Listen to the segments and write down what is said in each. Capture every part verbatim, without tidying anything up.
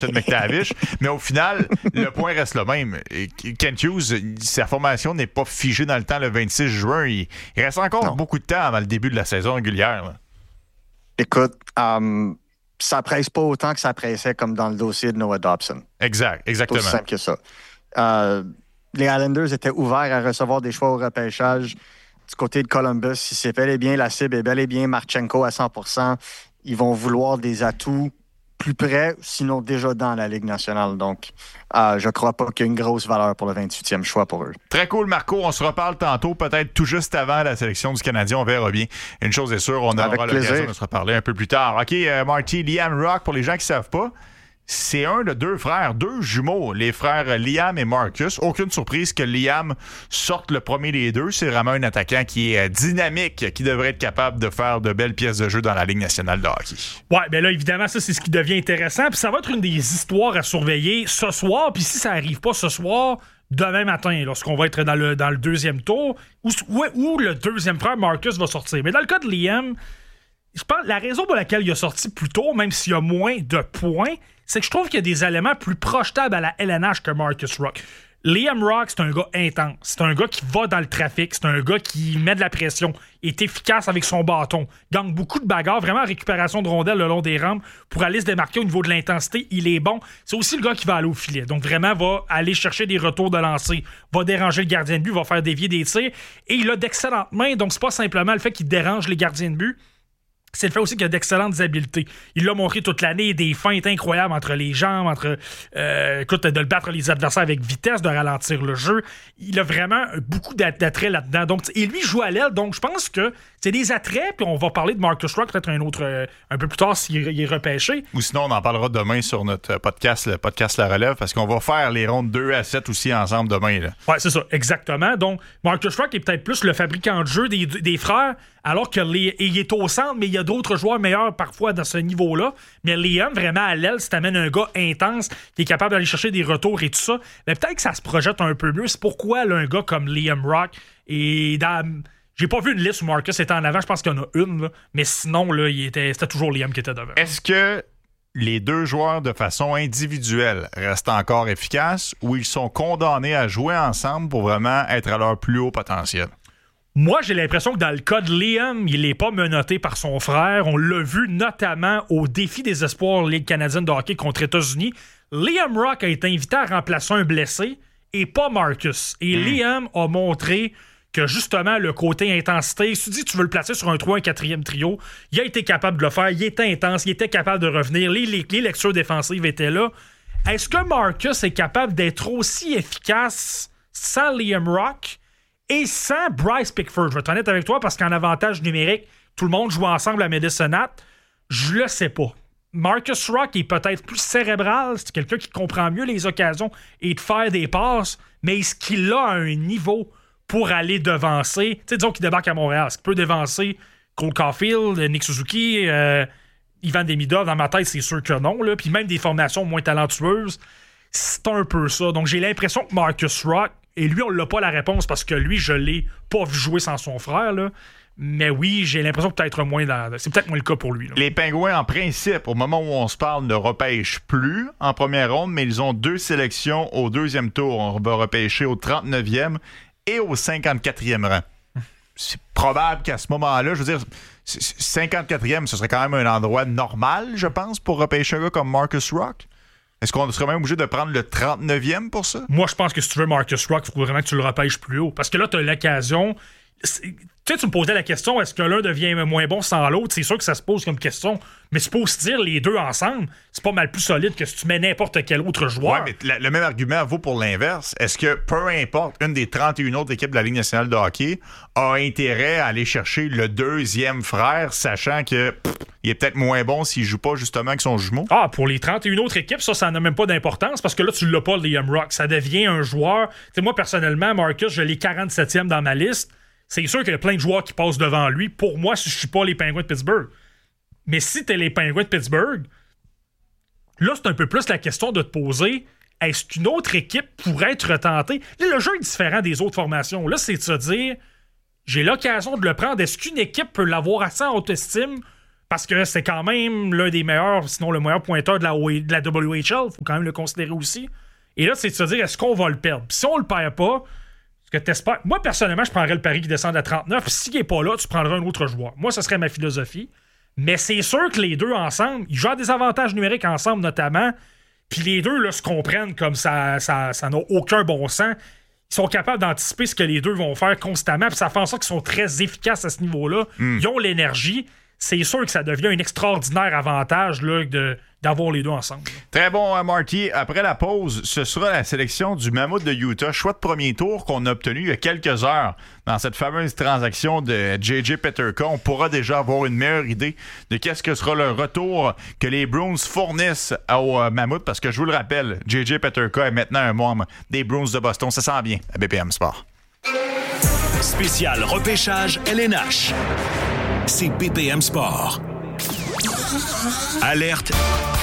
McTavish, mais au final, le point reste le même. Kent Hughes, sa formation n'est pas figée dans le temps le vingt-six juin. Il, il reste encore non. beaucoup de temps avant le début de la saison régulière. Là. Écoute, um, ça presse pas autant que ça pressait comme dans le dossier de Noah Dobson. Exact, exactement. C'est aussi simple que ça. Uh, les Islanders étaient ouverts à recevoir des choix au repêchage. Du côté de Columbus, si c'est bel et bien la cible est bel et bien Marchenko à cent pour cent, ils vont vouloir des atouts plus près, sinon déjà dans la Ligue nationale. Donc, euh, je crois pas qu'il y ait une grosse valeur pour le vingt-huitième choix pour eux. Très cool, Marco. On se reparle tantôt, peut-être tout juste avant la sélection du Canadien. On verra bien. Une chose est sûre, on aura l'occasion de se reparler un peu plus tard. OK, euh, Marty, Liam Rock, pour les gens qui ne savent pas, c'est un de deux frères, deux jumeaux, les frères Liam et Marcus. Aucune surprise que Liam sorte le premier des deux. C'est vraiment un attaquant qui est dynamique, qui devrait être capable de faire de belles pièces de jeu dans la Ligue nationale de hockey. Ouais, bien là, évidemment, ça, c'est ce qui devient intéressant. Puis ça va être une des histoires à surveiller ce soir. Puis si ça n'arrive pas ce soir, demain matin, lorsqu'on va être dans le, dans le deuxième tour, où, où, où le deuxième frère Marcus va sortir. Mais dans le cas de Liam, je pense la raison pour laquelle il a sorti plus tôt, même s'il y a moins de points, c'est que je trouve qu'il y a des éléments plus projetables à la L N H que Marcus Rock. Liam Rock, c'est un gars intense. C'est un gars qui va dans le trafic. C'est un gars qui met de la pression, est efficace avec son bâton, gagne beaucoup de bagarres, vraiment en récupération de rondelles le long des rampes pour aller se démarquer au niveau de l'intensité. Il est bon. C'est aussi le gars qui va aller au filet. Donc vraiment, va aller chercher des retours de lancer, va déranger le gardien de but, va faire dévier des tirs. Et il a d'excellentes mains. Donc c'est pas simplement le fait qu'il dérange les gardiens de but. C'est le fait aussi qu'il a d'excellentes habiletés. Il l'a montré toute l'année, des feintes incroyables entre les jambes, entre euh, écoute, de le battre les adversaires avec vitesse, de ralentir le jeu. Il a vraiment beaucoup d'attraits là-dedans. Donc, et lui joue à l'aile, donc je pense que c'est des attraits, puis on va parler de Marcus Rock peut-être un autre euh, un peu plus tard s'il est repêché. Ou sinon, on en parlera demain sur notre podcast, le podcast La Relève, parce qu'on va faire les rondes deux à sept aussi ensemble demain. Là. Ouais, c'est ça, exactement. Donc, Marcus Rock est peut-être plus le fabricant de jeu des, des frères, alors que les, il est au centre, mais il y a d'autres joueurs meilleurs parfois dans ce niveau-là. Mais Liam, vraiment à l'aile, si t'amènes un gars intense qui est capable d'aller chercher des retours et tout ça, mais peut-être que ça se projette un peu mieux. C'est pourquoi là, un gars comme Liam Rock et dans... J'ai pas vu une liste où Marcus était en avant, je pense qu'il y en a une, là. Mais sinon, là, il était... c'était toujours Liam qui était devant. Est-ce que les deux joueurs, de façon individuelle, restent encore efficaces ou ils sont condamnés à jouer ensemble pour vraiment être à leur plus haut potentiel? Moi, j'ai l'impression que dans le cas de Liam, il n'est pas menotté par son frère. On l'a vu notamment au défi des espoirs Ligue canadienne de hockey contre les États-Unis. Liam Rock a été invité à remplacer un blessé et pas Marcus. Et mmh. Liam a montré que justement, le côté intensité, si tu dis que tu veux le placer sur un trois, un quatrième trio, il a été capable de le faire, il était intense, il était capable de revenir, les, les, les lectures défensives étaient là. Est-ce que Marcus est capable d'être aussi efficace sans Liam Rock et sans Bryce Pickford? Je vais être honnête avec toi, parce qu'en avantage numérique, tout le monde joue ensemble à Medicine-Hat. Je le sais pas. Marcus Rock est peut-être plus cérébral, c'est quelqu'un qui comprend mieux les occasions et de faire des passes, mais est-ce qu'il a un niveau pour aller devancer, tu sais, disons qu'il débarque à Montréal, est-ce qu'il peut devancer Cole Caulfield, Nick Suzuki, euh, Ivan Demidov? Dans ma tête, c'est sûr que non, là. Puis même des formations moins talentueuses, c'est un peu ça. Donc j'ai l'impression que Marcus Rock, et lui, on l'a pas la réponse parce que lui, je l'ai pas vu jouer sans son frère, là. Mais oui, j'ai l'impression que peut-être moins dans... c'est peut-être moins le cas pour lui. Là. Les Pingouins, en principe, au moment où on se parle, ne repêchent plus en première ronde, mais ils ont deux sélections au deuxième tour. On va repêcher au trente-neuvième et au cinquante-quatrième rang. C'est probable qu'à ce moment-là, je veux dire, cinquante-quatrième, ce serait quand même un endroit normal, je pense, pour repêcher un gars comme Marcus Rock. Est-ce qu'on serait même obligé de prendre le trente-neuvième pour ça? Moi, je pense que si tu veux Marcus Rock, il faut vraiment que tu le repêches plus haut. Parce que là, tu as l'occasion... Tu sais, tu me posais la question, est-ce que l'un devient moins bon sans l'autre? C'est sûr que ça se pose comme question. Mais tu peux aussi dire les deux ensemble, c'est pas mal plus solide que si tu mets n'importe quel autre joueur. Oui, mais la, le même argument vaut pour l'inverse. Est-ce que peu importe une des trente et une autres équipes de la Ligue nationale de hockey a intérêt à aller chercher le deuxième frère, sachant que pff, il est peut-être moins bon s'il joue pas justement avec son jumeau? Ah, pour les trente et une autres équipes, ça, ça n'a même pas d'importance parce que là, tu l'as pas, Liam Rock. Ça devient un joueur... Tu sais, moi, personnellement, Marcus, je l'ai quarante-septième dans ma liste. C'est sûr qu'il y a plein de joueurs qui passent devant lui. Pour moi, si je suis pas les Penguins de Pittsburgh. Mais si t'es les Penguins de Pittsburgh, là, c'est un peu plus la question de te poser, est-ce qu'une autre équipe pourrait être tentée? Là, le jeu est différent des autres formations. Là, c'est de se dire, j'ai l'occasion de le prendre. Est-ce qu'une équipe peut l'avoir assez en haute estime parce que c'est quand même l'un des meilleurs, sinon le meilleur pointeur de la, de la W H L. Il faut quand même le considérer aussi. Et là, c'est de se dire, est-ce qu'on va le perdre? Puis si on le perd pas, ce que t'espères... Moi, personnellement, je prendrais le pari qui descend à trente-neuf. S'il n'est pas là, tu prendrais un autre joueur. Moi, ce serait ma philosophie. Mais c'est sûr que les deux ensemble, ils jouent à des avantages numériques ensemble, notamment. Puis les deux là, se comprennent comme ça, ça, ça n'a aucun bon sens. Ils sont capables d'anticiper ce que les deux vont faire constamment. Puis ça fait en sorte qu'ils sont très efficaces à ce niveau-là. Mm. Ils ont l'énergie. C'est sûr que ça devient un extraordinaire avantage là, de, d'avoir les deux ensemble. Très bon, Marty. Après la pause, ce sera la sélection du Mammouth de Utah. Choix de premier tour qu'on a obtenu il y a quelques heures dans cette fameuse transaction de J J Peterka. On pourra déjà avoir une meilleure idée de qu'est-ce que sera le retour que les Bruins fournissent au Mammouth. Parce que je vous le rappelle, J J Peterka est maintenant un membre des Bruins de Boston. Ça sent bien à B P M Sport. Spécial repêchage L N H. C'est B P M Sport. Alerte.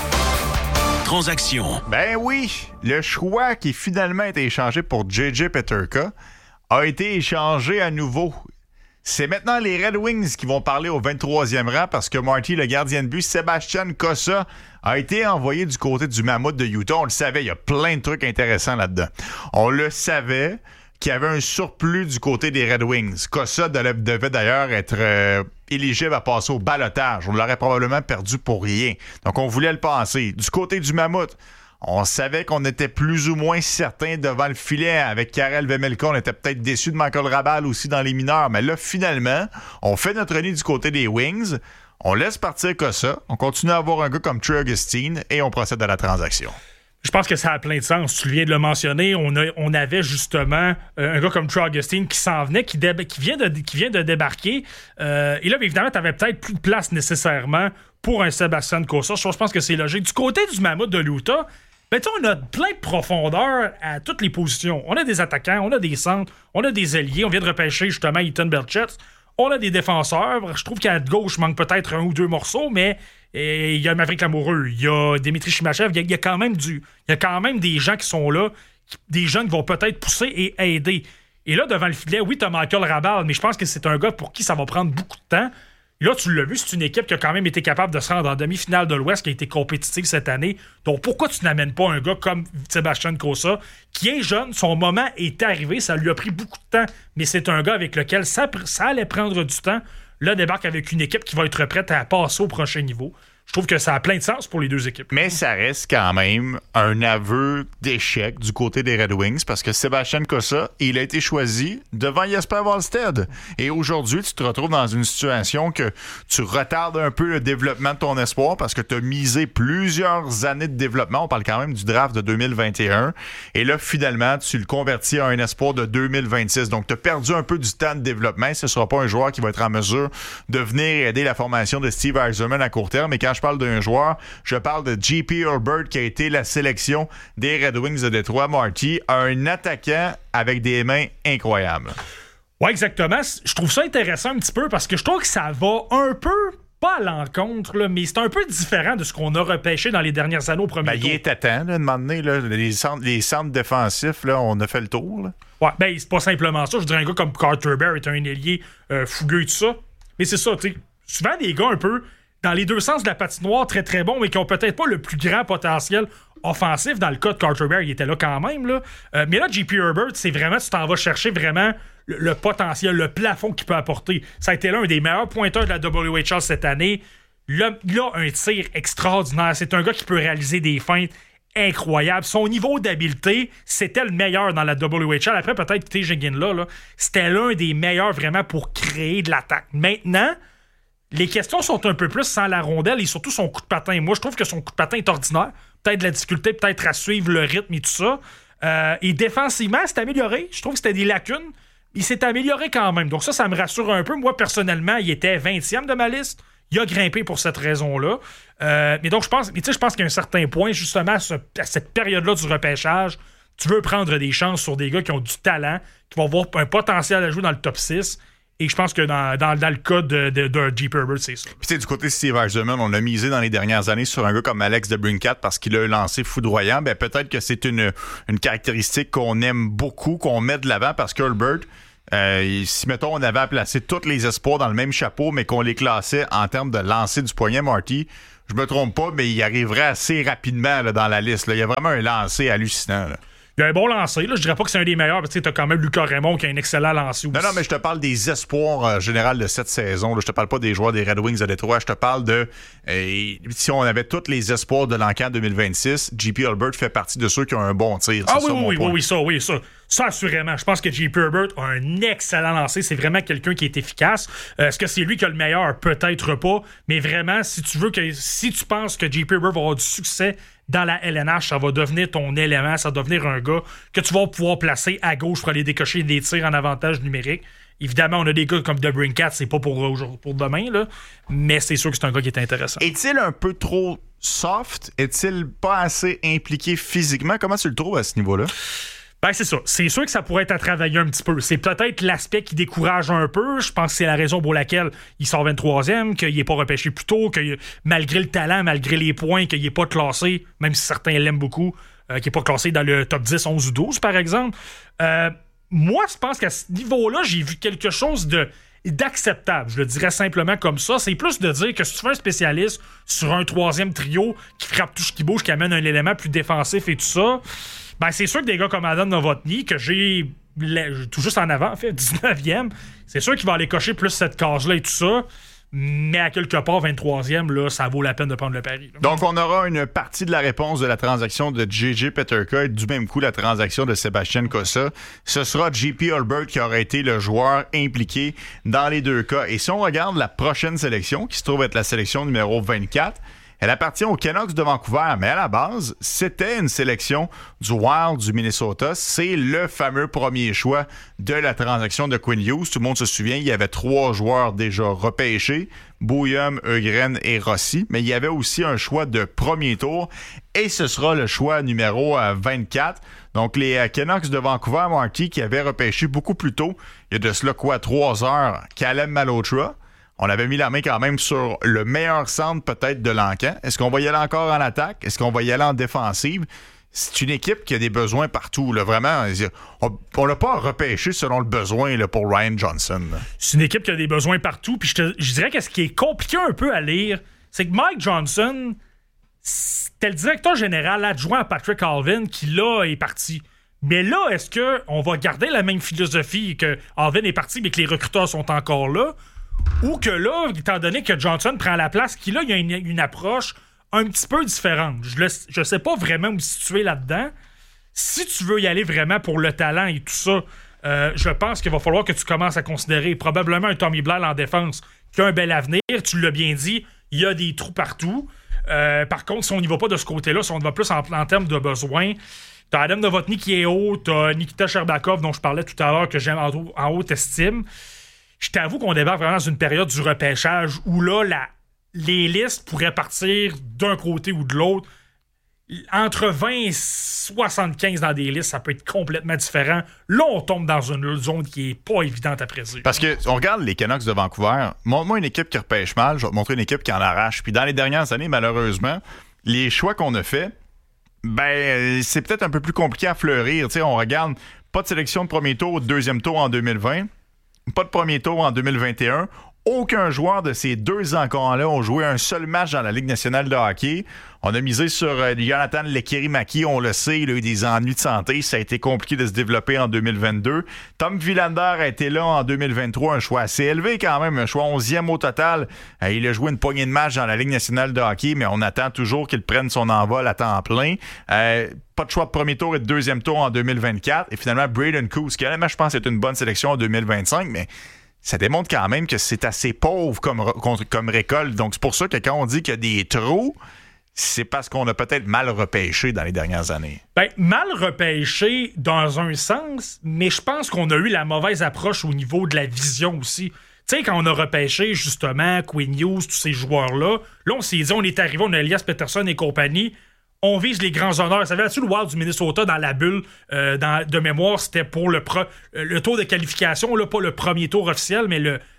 Transaction. Ben oui, le choix qui finalement a été échangé pour J J Peterka a été échangé à nouveau. C'est maintenant les Red Wings qui vont parler au vingt-troisième rang parce que Marty, le gardien de but, Sebastian Cossa, a été envoyé du côté du Mammouth de Utah. On le savait, il y a plein de trucs intéressants là-dedans. On le savait qu'il y avait un surplus du côté des Red Wings. Cossa devait d'ailleurs être euh, éligible à passer au ballottage. On l'aurait probablement perdu pour rien. Donc, on voulait le passer. Du côté du Mammouth, on savait qu'on était plus ou moins certain devant le filet. Avec Karel Vejmelka, on était peut-être déçus de Michael Rabal aussi dans les mineurs. Mais là, finalement, on fait notre nid du côté des Wings. On laisse partir Cossa. On continue à avoir un gars comme Trey Augustine et on procède à la transaction. Je pense que ça a plein de sens. Tu viens de le mentionner. On, a, on avait justement euh, un gars comme Trey Augustine qui s'en venait, qui, dé, qui, vient, de, qui vient de débarquer. Euh, et là, évidemment, tu n'avais peut-être plus de place nécessairement pour un Sebastian Cossa. Je pense que c'est logique. Du côté du Mammouth de l'Utah, ben, on a plein de profondeur à toutes les positions. On a des attaquants, on a des centres, on a des ailiers. On vient de repêcher justement Ethan Belchetz. On a des défenseurs. Je trouve qu'à gauche, manque peut-être un ou deux morceaux, mais il y a Maverick Lamoureux, il y a Dimitri Chimachev, il y, y a quand même du, il y a quand même des gens qui sont là, des gens qui vont peut-être pousser et aider. Et là, devant le filet, oui, t'as Michael Rabal, mais je pense que c'est un gars pour qui ça va prendre beaucoup de temps. Et là, tu l'as vu, c'est une équipe qui a quand même été capable de se rendre en demi-finale de l'Ouest, qui a été compétitive cette année. Donc, pourquoi tu n'amènes pas un gars comme Sebastian Cossa, qui est jeune, son moment est arrivé, ça lui a pris beaucoup de temps, mais c'est un gars avec lequel ça, ça allait prendre du temps. Là, débarque avec une équipe qui va être prête à passer au prochain niveau. Je trouve que ça a plein de sens pour les deux équipes. Mais ça reste quand même un aveu d'échec du côté des Red Wings parce que Sebastian Cossa, il a été choisi devant Jesper Wallstedt. Et aujourd'hui, tu te retrouves dans une situation que tu retardes un peu le développement de ton espoir parce que tu as misé plusieurs années de développement. On parle quand même du draft de deux mille vingt et un. Et là, finalement, tu le convertis en un espoir de deux mille vingt-six. Donc, tu as perdu un peu du temps de développement. Ce ne sera pas un joueur qui va être en mesure de venir aider la formation de Steve Yzerman à court terme. Mais quand je parle d'un joueur, je parle de J P Herbert qui a été la sélection des Red Wings de Détroit, Marty, un attaquant avec des mains incroyables. Oui, exactement. Je trouve ça intéressant un petit peu parce que je trouve que ça va un peu, pas à l'encontre, là, mais c'est un peu différent de ce qu'on a repêché dans les dernières années au premier ben, tour. Il est à temps, là, de m'emmener, là, les, centres, les centres défensifs, là, on a fait le tour. Là. Ouais, ben, c'est pas simplement ça. Je dirais un gars comme Carter Bear est un ailier euh, fougueux et tout ça. Mais c'est ça, tu sais, souvent des gars un peu dans les deux sens de la patinoire, très très bons, mais qui ont peut-être pas le plus grand potentiel offensif. Dans le cas de Carter Bear, il était là quand même. Là. Euh, mais là, J P Herbert, c'est vraiment, tu t'en vas chercher vraiment le, le potentiel, le plafond qu'il peut apporter. Ça a été l'un des meilleurs pointeurs de la W H L cette année. Là, il a un tir extraordinaire. C'est un gars qui peut réaliser des feintes incroyables. Son niveau d'habileté, c'était le meilleur dans la W H L. Après, peut-être T J Ginla, là, c'était l'un des meilleurs vraiment pour créer de l'attaque. Maintenant, les questions sont un peu plus sans la rondelle et surtout son coup de patin. Moi, je trouve que son coup de patin est ordinaire. Peut-être de la difficulté, peut-être à suivre le rythme et tout ça. Euh, et défensivement, c'est amélioré. Je trouve que c'était des lacunes. Il s'est amélioré quand même. Donc ça, ça me rassure un peu. Moi, personnellement, il était vingtième de ma liste. Il a grimpé pour cette raison-là. Euh, mais donc, je pense, mais je pense qu'à un certain point, justement, à, ce, à cette période-là du repêchage, tu veux prendre des chances sur des gars qui ont du talent, qui vont avoir un potentiel à jouer dans le top six. Et je pense que dans, dans, dans le cas de, de, de J P Herbert, c'est ça. Puis tu sais, du côté de Steve Yzerman, on a misé dans les dernières années sur un gars comme Alex DeBrincat parce qu'il a un lancé foudroyant. Ben peut-être que c'est une, une caractéristique qu'on aime beaucoup, qu'on met de l'avant parce qu'Herbert, Euh, si, mettons, on avait à placer tous les espoirs dans le même chapeau, mais qu'on les classait en termes de lancer du poignet, Marty, je me trompe pas, mais il arriverait assez rapidement là, dans la liste. Là. Il y a vraiment un lancer hallucinant. Là. Il y a un bon lancer. Là. Je dirais pas que c'est un des meilleurs, parce que tu as quand même Lucas Raymond qui a un excellent lancer aussi. Non, non, mais je te parle des espoirs euh, généraux de cette saison. Là. Je te parle pas des joueurs des Red Wings de Détroit. Je te parle de... Euh, si on avait tous les espoirs de l'encan deux mille vingt-six, J P Ulbert fait partie de ceux qui ont un bon tir. Ah c'est oui, ça, oui, mon oui, oui, ça, oui, ça. Ça, assurément. Je pense que J P Ulbert a un excellent lancer. C'est vraiment quelqu'un qui est efficace. Euh, est-ce que c'est lui qui a le meilleur? Peut-être pas. Mais vraiment, si tu veux que... Si tu penses que J P Ulbert va avoir du succès dans la L N H, ça va devenir ton élément, ça va devenir un gars que tu vas pouvoir placer à gauche pour aller décocher des tirs en avantage numérique. Évidemment, on a des gars comme DeBrincat, c'est pas pour, pour demain, là, mais c'est sûr que c'est un gars qui est intéressant. Est-il un peu trop soft? Est-il pas assez impliqué physiquement? Comment tu le trouves à ce niveau-là? Ben, c'est ça. C'est sûr que ça pourrait être à travailler un petit peu. C'est peut-être l'aspect qui décourage un peu. Je pense que c'est la raison pour laquelle il sort vingt-troisième, qu'il n'est pas repêché plus tôt, que malgré le talent, malgré les points, qu'il n'est pas classé, même si certains l'aiment beaucoup, euh, qu'il n'est pas classé dans le top dix, onze ou douze, par exemple. Euh, moi, je pense qu'à ce niveau-là, j'ai vu quelque chose de d'acceptable. Je le dirais simplement comme ça. C'est plus de dire que si tu fais un spécialiste sur un troisième trio qui frappe tout ce qui bouge, qui amène un élément plus défensif et tout ça, ben c'est sûr que des gars comme Adam Novotny, que j'ai tout juste en avant, en fait, dix-neuvième, c'est sûr qu'il va aller cocher plus cette case-là et tout ça. Mais à quelque part, vingt-troisième, là, ça vaut la peine de prendre le pari. Là. Donc, on aura une partie de la réponse de la transaction de J J Peterka et du même coup, la transaction de Sébastien Cossa. Ce sera J P Ulbert qui aura été le joueur impliqué dans les deux cas. Et si on regarde la prochaine sélection, qui se trouve être la sélection numéro vingt-quatre, elle appartient aux Canucks de Vancouver, mais à la base, c'était une sélection du Wild du Minnesota. C'est le fameux premier choix de la transaction de Quinn Hughes. Tout le monde se souvient, il y avait trois joueurs déjà repêchés, Bouillum, Eugren et Rossi, mais il y avait aussi un choix de premier tour, et ce sera le choix numéro vingt-quatre. Donc, les Canucks de Vancouver, Marty, qui avaient repêché beaucoup plus tôt, il y a de cela quoi, trois heures, Caleb Malhotra. On avait mis la main quand même sur le meilleur centre peut-être de l'encan. Est-ce qu'on va y aller encore en attaque? Est-ce qu'on va y aller en défensive? C'est une équipe qui a des besoins partout. Là, vraiment, on n'a pas repêché selon le besoin là, pour Ryan Johnson. Là. C'est une équipe qui a des besoins partout. Puis je, te, je dirais que ce qui est compliqué un peu à lire, c'est que Mike Johnson, c'était le directeur général adjoint à Patrick Allvin qui, là, est parti. Mais là, est-ce qu'on va garder la même philosophie que Allvin est parti mais que les recruteurs sont encore là? Ou que là, étant donné que Johnson prend la place, qu'il là, il y a une, une approche un petit peu différente. Je ne sais pas vraiment où me situer là-dedans. Si tu veux y aller vraiment pour le talent et tout ça, euh, je pense qu'il va falloir que tu commences à considérer probablement un Tommy Blal en défense qui a un bel avenir. Tu l'as bien dit, il y a des trous partout. Euh, par contre, si on n'y va pas de ce côté-là, si on va plus en, en termes de besoins, t'as Adam Novotny qui est haut, t'as Nikita Sherbakov dont je parlais tout à l'heure que j'aime en, en haute estime. Je t'avoue qu'on débarque vraiment dans une période du repêchage où là, la, les listes pourraient partir d'un côté ou de l'autre. Entre vingt et soixante-quinze dans des listes, ça peut être complètement différent. Là, on tombe dans une zone qui est pas évidente à prédire. Parce que on regarde les Canucks de Vancouver, montre-moi une équipe qui repêche mal, je vais te montrer une équipe qui en arrache. Puis dans les dernières années, malheureusement, les choix qu'on a faits, ben c'est peut-être un peu plus compliqué à fleurir. T'sais, on regarde pas de sélection de premier tour ou de deuxième tour en deux mille vingt. Pas de premier tour en deux mille vingt et un. Aucun joueur de ces deux encans-là ont joué un seul match dans la Ligue nationale de hockey. On a misé sur euh, Jonathan Lekkerimäki, on le sait, il a eu des ennuis de santé. Ça a été compliqué de se développer en deux mille vingt-deux. Tom Willander a été là en deux mille vingt-trois, un choix assez élevé quand même, un choix onzième au total. Euh, il a joué une poignée de matchs dans la Ligue nationale de hockey, mais on attend toujours qu'il prenne son envol à temps plein. Euh, pas de choix de premier tour et de deuxième tour en deux mille vingt-quatre. Et finalement, Braden Coos, qui honnêtement, je pense, est une bonne sélection en deux mille vingt-cinq, mais ça démontre quand même que c'est assez pauvre comme, comme récolte. Donc, c'est pour ça que quand on dit qu'il y a des trous, c'est parce qu'on a peut-être mal repêché dans les dernières années. Ben, mal repêché dans un sens, mais je pense qu'on a eu la mauvaise approche au niveau de la vision aussi. Tu sais, quand on a repêché, justement, Quinn Hughes, tous ces joueurs-là, là, on s'est dit, on est arrivé, on a Elias Pettersson et compagnie, on vise les grands honneurs. Ça savais-tu, le Wild du Minnesota, dans la bulle euh, dans, de mémoire, c'était pour le, pro, le tour de qualification, là, pas le premier tour officiel, mais le,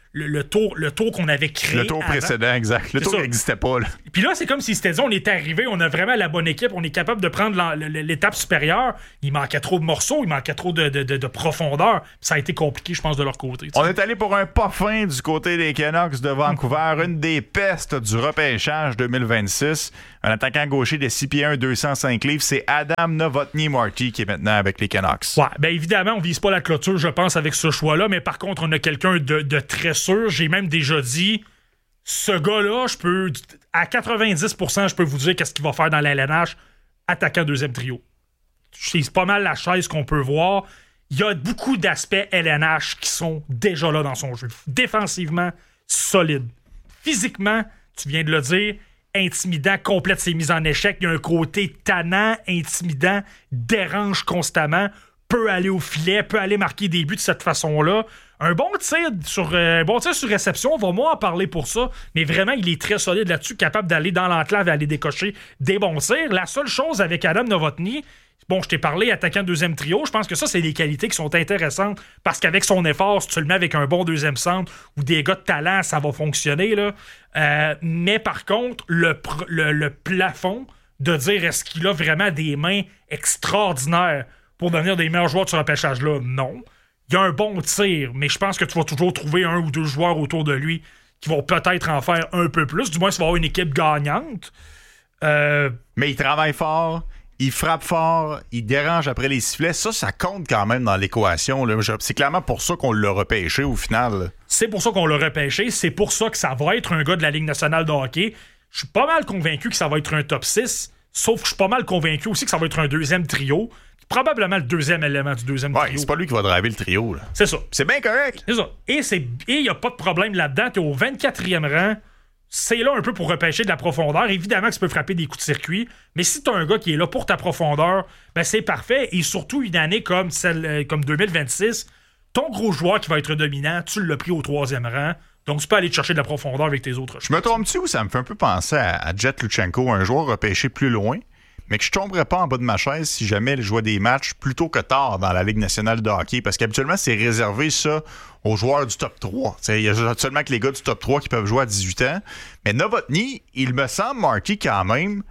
le, le tour, le tour qu'on avait créé. Le tour avant. précédent, exact. Le c'est tour n'existait pas. Là. Puis là, c'est comme si c'était dit, on est arrivé, on a vraiment la bonne équipe, on est capable de prendre l'étape supérieure. Il manquait trop de morceaux, il manquait trop de, de, de, de profondeur. Ça a été compliqué, je pense, de leur côté. T'sais. On est allé pour un pas fin du côté des Canucks de Vancouver, mmh. une des pestes du repêchage deux mille vingt-six. Un attaquant gaucher de six pieds un, deux cent cinq livres, c'est Adam Novotny-Marty qui est maintenant avec les Canucks. Ouais, bien évidemment, on vise pas la clôture, je pense, avec ce choix-là, mais par contre, on a quelqu'un de, de très sûr. J'ai même déjà dit, ce gars-là, je peux, à quatre-vingt-dix pour cent, je peux vous dire qu'est-ce qu'il va faire dans la L N H, attaquant deuxième trio. C'est pas mal la chaise qu'on peut voir. Il y a beaucoup d'aspects L N H qui sont déjà là dans son jeu. Défensivement, solide. Physiquement, tu viens de le dire, intimidant, complète ses mises en échec. Il y a un côté tannant, intimidant, dérange constamment, peut aller au filet, peut aller marquer des buts de cette façon-là. Un bon tir sur, euh, bon tir sur réception, on va moins en parler pour ça, mais vraiment, il est très solide là-dessus, capable d'aller dans l'enclave et aller décocher des bons tirs. La seule chose avec Adam Novotny, bon, je t'ai parlé attaquant deuxième trio, je pense que ça, c'est des qualités qui sont intéressantes parce qu'avec son effort, si tu le mets avec un bon deuxième centre ou des gars de talent, ça va fonctionner, là. Euh, mais par contre, le, le, le plafond de dire est-ce qu'il a vraiment des mains extraordinaires pour devenir des meilleurs joueurs de ce repêchage-là, non. Il y a un bon tir, mais je pense que tu vas toujours trouver un ou deux joueurs autour de lui qui vont peut-être en faire un peu plus. Du moins, ça va avoir une équipe gagnante. Euh... Mais il travaille fort, il frappe fort, il dérange après les sifflets. Ça, ça compte quand même dans l'équation. Là. C'est clairement pour ça qu'on l'a repêché au final. Là. C'est pour ça qu'on l'a repêché. C'est pour ça que ça va être un gars de la Ligue nationale de hockey. Je suis pas mal convaincu que ça va être un top six, sauf que je suis pas mal convaincu aussi que ça va être un deuxième trio. Probablement le deuxième élément du deuxième ouais, trio. C'est pas lui qui va driver le trio. Là. C'est ça. C'est bien correct. C'est ça. Et il n'y a pas de problème là-dedans. T'es au vingt-quatrième rang. C'est là un peu pour repêcher de la profondeur. Évidemment que tu peux frapper des coups de circuit, mais si t'as un gars qui est là pour ta profondeur, ben c'est parfait. Et surtout, une année comme, celle, comme deux mille vingt-six, ton gros joueur qui va être dominant, tu l'as pris au troisième rang. Donc, tu peux aller te chercher de la profondeur avec tes autres choix. Je me trompe-tu ou ça me fait un peu penser à, à Jet Luchenko, un joueur repêché plus loin, mais que je tomberais pas en bas de ma chaise si jamais il jouait des matchs plus tôt que tard dans la Ligue nationale de hockey, parce qu'habituellement, c'est réservé ça aux joueurs du top trois. Il y a seulement que les gars du top trois qui peuvent jouer à dix-huit ans. Mais Novotny, il me semble, Marty, quand même,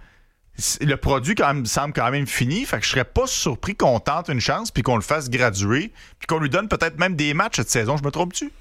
le produit quand même, semble quand même fini, fait que je serais pas surpris qu'on tente une chance puis qu'on le fasse graduer, puis qu'on lui donne peut-être même des matchs cette saison. Je me trompe-tu?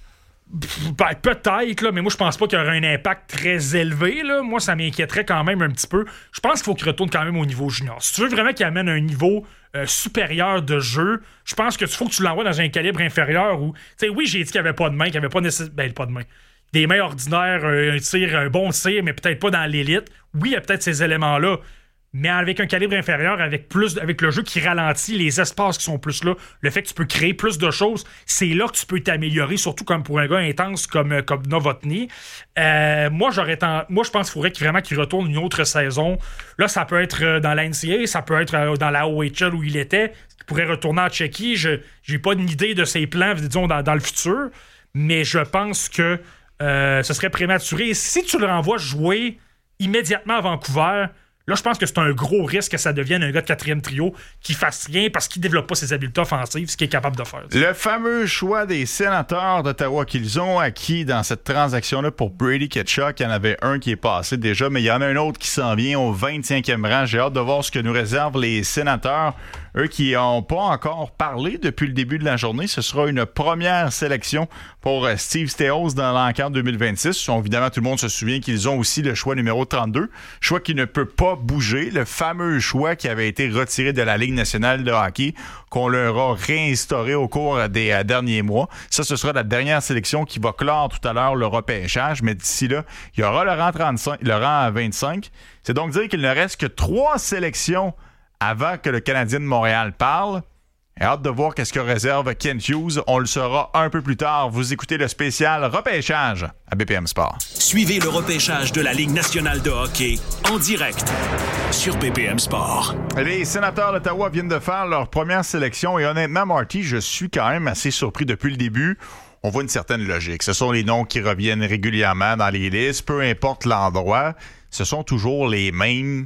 Ben, peut-être, là, mais moi, je pense pas qu'il y aurait un impact très élevé. Là. Moi, ça m'inquiéterait quand même un petit peu. Je pense qu'il faut qu'il retourne quand même au niveau junior. Si tu veux vraiment qu'il amène un niveau euh, supérieur de jeu, je pense que tu faut que tu l'envoies dans un calibre inférieur où, tu sais, oui, j'ai dit qu'il n'y avait pas de main, qu'il n'y avait pas nécessairement. Ben, pas de main. Des mains ordinaires, un tir, un bon tir, mais peut-être pas dans l'élite. Oui, il y a peut-être ces éléments-là. Mais avec un calibre inférieur, avec plus, avec le jeu qui ralentit, les espaces qui sont plus là, le fait que tu peux créer plus de choses, c'est là que tu peux t'améliorer, surtout comme pour un gars intense comme, comme Novotny. Euh, moi, j'aurais ten... moi, je pense qu'il faudrait qu'il, vraiment qu'il retourne une autre saison. Là, ça peut être dans la N C A A, ça peut être dans la O H L où il était. Il pourrait retourner en Tchéquie. Je n'ai pas d'idée de ses plans, disons, dans, dans le futur. Mais je pense que euh, ce serait prématuré. Si tu le renvoies jouer immédiatement à Vancouver, là, je pense que c'est un gros risque que ça devienne un gars de quatrième trio qui fasse rien parce qu'il ne développe pas ses habiletés offensives, ce qu'il est capable de faire. Le fameux choix des sénateurs d'Ottawa qu'ils ont acquis dans cette transaction-là pour Brady Tkachuk, il y en avait un qui est passé déjà, mais il y en a un autre qui s'en vient au vingt-cinquième rang. J'ai hâte de voir ce que nous réservent les sénateurs. Eux qui n'ont pas encore parlé depuis le début de la journée, ce sera une première sélection pour Steve Staios dans l'enquête deux mille vingt-six. Évidemment, tout le monde se souvient qu'ils ont aussi le choix numéro trente-deux, choix qui ne peut pas bouger, le fameux choix qui avait été retiré de la Ligue nationale de hockey, qu'on leur a réinstauré au cours des euh, derniers mois. Ça, ce sera la dernière sélection qui va clore tout à l'heure le repêchage, mais d'ici là, il y aura le rang trente-cinq, le rang vingt-cinq. C'est donc dire qu'il ne reste que trois sélections avant que le Canadien de Montréal parle. Et hâte de voir qu'est-ce que réserve Kent Hughes. On le saura un peu plus tard. Vous écoutez le spécial repêchage à B P M Sport. Suivez le repêchage de la Ligue nationale de hockey en direct sur B P M Sport. Les sénateurs d'Ottawa viennent de faire leur première sélection et honnêtement, Marty, je suis quand même assez surpris depuis le début. On voit une certaine logique. Ce sont les noms qui reviennent régulièrement dans les listes, peu importe l'endroit. Ce sont toujours les mêmes.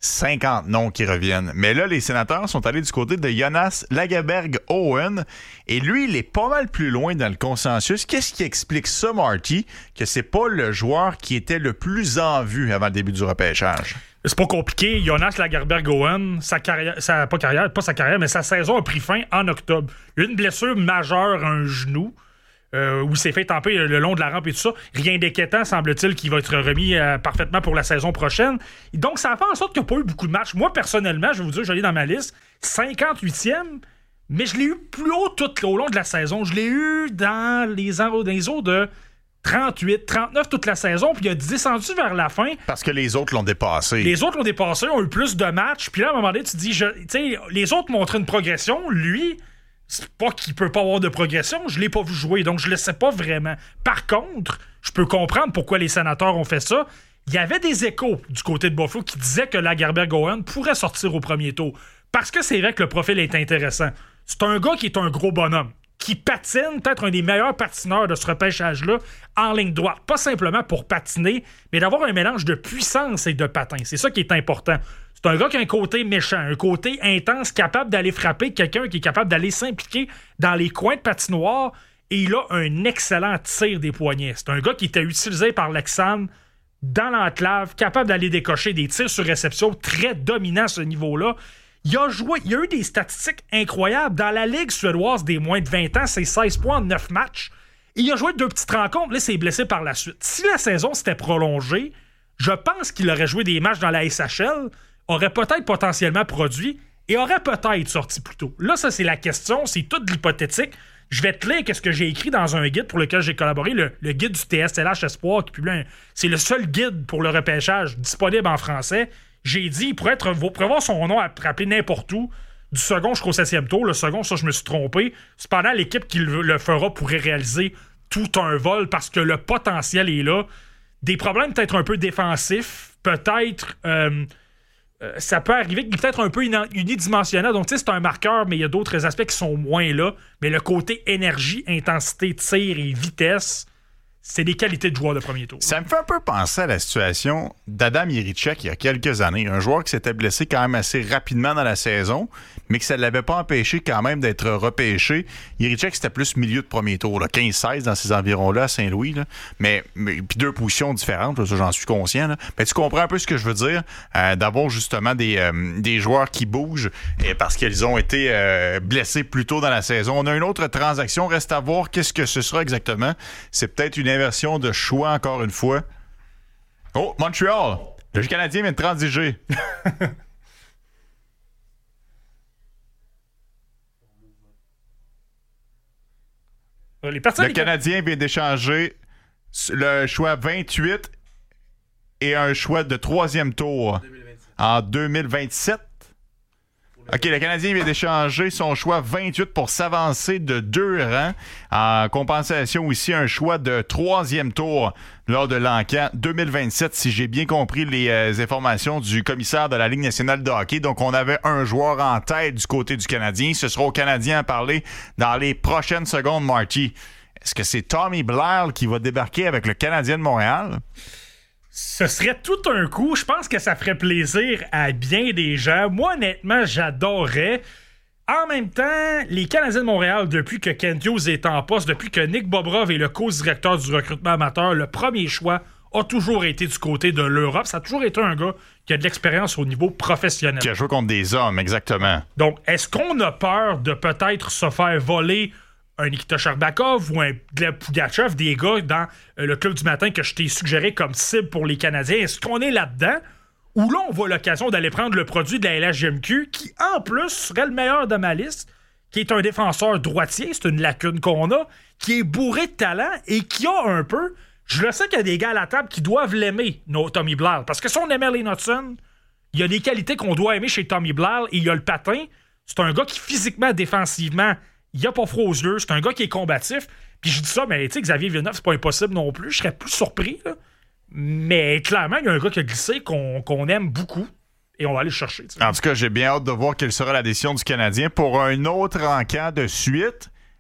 cinquante noms qui reviennent. Mais là, les Sénateurs sont allés du côté de Jonas Lagerberg-Owen. Et lui, il est pas mal plus loin dans le consensus. Qu'est-ce qui explique ça, Marty, que c'est pas le joueur qui était le plus en vue avant le début du repêchage? C'est pas compliqué. Jonas Lagerberg-Owen, sa carrière, sa, pas carrière, pas sa carrière, mais sa saison a pris fin en octobre. Une blessure majeure à un genou. Euh, où il s'est fait tamper le long de la rampe et tout ça. Rien d'inquiétant, semble-t-il, qui va être remis euh, parfaitement pour la saison prochaine. Donc, ça a fait en sorte qu'il n'y a pas eu beaucoup de matchs. Moi, personnellement, je vais vous dire, je l'ai dans ma liste, cinquante-huitième, mais je l'ai eu plus haut tout au long de la saison. Je l'ai eu dans les, dans les eaux de trente-huit, trente-neuf toute la saison, puis il a descendu vers la fin. Parce que les autres l'ont dépassé. Les autres l'ont dépassé, ont eu plus de matchs, puis là, à un moment donné, tu te dis, tu sais, les autres montraient une progression, lui... C'est pas qu'il peut pas avoir de progression, je l'ai pas vu jouer, donc je le sais pas vraiment. Par contre, je peux comprendre pourquoi les Sénateurs ont fait ça. Il y avait des échos du côté de Buffalo qui disaient que Lagerberg-Owen pourrait sortir au premier tour. Parce que c'est vrai que le profil est intéressant. C'est un gars qui est un gros bonhomme, qui patine, peut-être un des meilleurs patineurs de ce repêchage-là, en ligne droite. Pas simplement pour patiner, mais d'avoir un mélange de puissance et de patin. C'est ça qui est important. C'est un gars qui a un côté méchant, un côté intense, capable d'aller frapper quelqu'un qui est capable d'aller s'impliquer dans les coins de patinoire, et il a un excellent tir des poignets. C'est un gars qui était utilisé par Leksand dans l'enclave, capable d'aller décocher des tirs sur réception, très dominant à ce niveau-là. Il a joué, il a eu des statistiques incroyables. Dans la Ligue suédoise des moins de vingt ans, c'est seize points en neuf matchs. Il a joué deux petites rencontres, là, il s'est blessé par la suite. Si la saison s'était prolongée, je pense qu'il aurait joué des matchs dans la S H L, aurait peut-être potentiellement produit et aurait peut-être sorti plus tôt. Là, ça, c'est la question, c'est tout de l'hypothétique. Je vais te lire ce que j'ai écrit dans un guide pour lequel j'ai collaboré, le, le guide du T S L H Espoir, qui publie un, c'est le seul guide pour le repêchage disponible en français. J'ai dit, il pourrait être, vous pourrez voir son nom rappelé n'importe où, du second jusqu'au septième tour. Le second, ça, je me suis trompé. Cependant, l'équipe qui le, le fera pourrait réaliser tout un vol parce que le potentiel est là. Des problèmes peut-être un peu défensifs, peut-être... Euh, Euh, ça peut arriver qu'il est peut-être un peu unidimensionnel. Donc, tu sais, c'est un marqueur, mais il y a d'autres aspects qui sont moins là. Mais le côté énergie, intensité, tir et vitesse, c'est des qualités de joueur de premier tour. Ça me fait un peu penser à la situation d'Adam Jiricek il y a quelques années. Un joueur qui s'était blessé quand même assez rapidement dans la saison, mais que ça ne l'avait pas empêché quand même d'être repêché. Jiricek, c'était plus milieu de premier tour, là, quinze seize dans ces environs-là à Saint-Louis. Là. Mais, mais puis deux positions différentes, là, ça, j'en suis conscient. Là. Mais tu comprends un peu ce que je veux dire, euh, d'avoir justement des, euh, des joueurs qui bougent et parce qu'ils ont été euh, blessés plus tôt dans la saison. On a une autre transaction, reste à voir qu'est-ce que ce sera exactement. C'est peut-être une inversion de choix encore une fois. Oh, Montréal! Le jeu canadien vient de transiger. Les le Canadien vient d'échanger le choix vingt-huit et un choix de troisième tour en deux mille vingt-sept. OK, le Canadien vient d'échanger son choix vingt-huit pour s'avancer de deux rangs. En compensation aussi, un choix de troisième tour lors de l'encan deux mille vingt-sept, si j'ai bien compris les euh, informations du commissaire de la Ligue nationale de hockey. Donc, on avait un joueur en tête du côté du Canadien. Ce sera au Canadien à parler dans les prochaines secondes, Marty. Est-ce que c'est Tommy Blair qui va débarquer avec le Canadien de Montréal? Ce serait tout un coup. Je pense que ça ferait plaisir à bien des gens. Moi, honnêtement, j'adorerais. En même temps, les Canadiens de Montréal, depuis que Kent Hughes est en poste, depuis que Nick Bobrov est le co-directeur du recrutement amateur, le premier choix a toujours été du côté de l'Europe. Ça a toujours été un gars qui a de l'expérience au niveau professionnel. Qui a joué contre des hommes, exactement. Donc, est-ce qu'on a peur de peut-être se faire voler un Nikita Sherbakov ou un Gleb Pugachev, des gars dans euh, le club du matin que je t'ai suggéré comme cible pour les Canadiens? Est-ce qu'on est là-dedans? Ou là, on voit l'occasion d'aller prendre le produit de la L H G M Q, qui, en plus, serait le meilleur de ma liste, qui est un défenseur droitier, c'est une lacune qu'on a, qui est bourré de talent et qui a un peu... Je le sais qu'il y a des gars à la table qui doivent l'aimer, no, Tommy Blair. Parce que si on aimait Lane Hudson, il y a des qualités qu'on doit aimer chez Tommy Blair, et il y a le patin. C'est un gars qui, physiquement, défensivement... Il a pas froid aux yeux, c'est un gars qui est combatif. Puis je dis ça, mais tu sais, Xavier Villeneuve, c'est pas impossible non plus. Je serais plus surpris, là. Mais clairement, il y a un gars qui a glissé qu'on, qu'on aime beaucoup. Et on va aller le chercher. T'sais. En tout cas, j'ai bien hâte de voir quelle sera la décision du Canadien pour un autre encamp de suite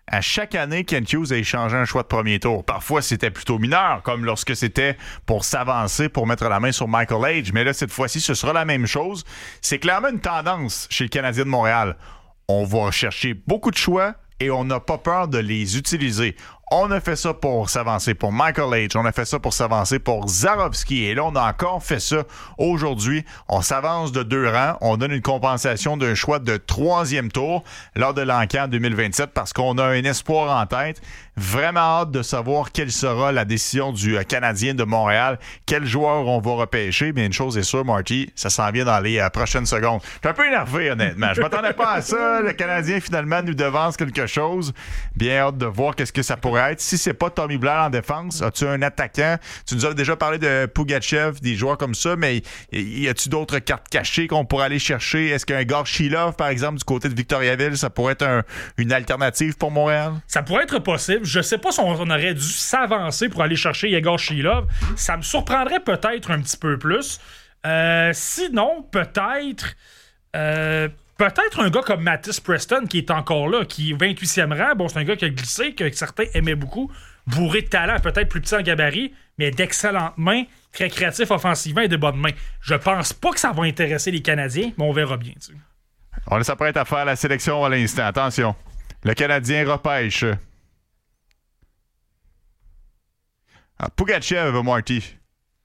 À chaque année, Kent Hughes a échangé un choix de premier tour. Parfois, c'était plutôt mineur, comme lorsque c'était pour s'avancer, pour mettre la main sur Michael Age. Mais là, cette fois-ci, ce sera la même chose. C'est clairement une tendance chez le Canadien de Montréal. On va chercher beaucoup de choix et on n'a pas peur de les utiliser. On a fait ça pour s'avancer pour Michael Age. On a fait ça pour s'avancer pour Zarovski. Et là, on a encore fait ça aujourd'hui. On s'avance de deux rangs. On donne une compensation d'un choix de troisième tour lors de l'encan deux mille vingt-sept parce qu'on a un espoir en tête. Vraiment hâte de savoir quelle sera la décision du Canadien de Montréal. Quel joueur on va repêcher. Mais une chose est sûre, Marty, ça s'en vient dans les euh, prochaines secondes. Je suis un peu énervé, honnêtement. Je m'attendais pas à ça. Le Canadien, finalement, nous devance quelque chose. Bien hâte de voir qu'est-ce que ça pourrait être. Si c'est pas Tommy Blair en défense, as-tu un attaquant? Tu nous as déjà parlé de Pugachev, des joueurs comme ça, mais y a-tu d'autres cartes cachées qu'on pourrait aller chercher? Est-ce qu'un Igor Shilov, par exemple, du côté de Victoriaville, ça pourrait être un, une alternative pour Montréal? Ça pourrait être possible. Je sais pas si on aurait dû s'avancer pour aller chercher Igor Shilov. Ça me surprendrait peut-être un petit peu plus. Euh, sinon, peut-être... Euh, Peut-être un gars comme Mattis Preston qui est encore là, qui est vingt-huitième rang. Bon, c'est un gars qui a glissé, que certains aimaient beaucoup. Bourré de talent, peut-être plus petit en gabarit, mais d'excellentes mains, très créatif offensivement et de bonnes mains. Je pense pas que ça va intéresser les Canadiens, mais on verra bien. Tu sais. On s'apprête à faire la sélection à l'instant. Attention. Le Canadien repêche. Ah, Pugachev, Marty.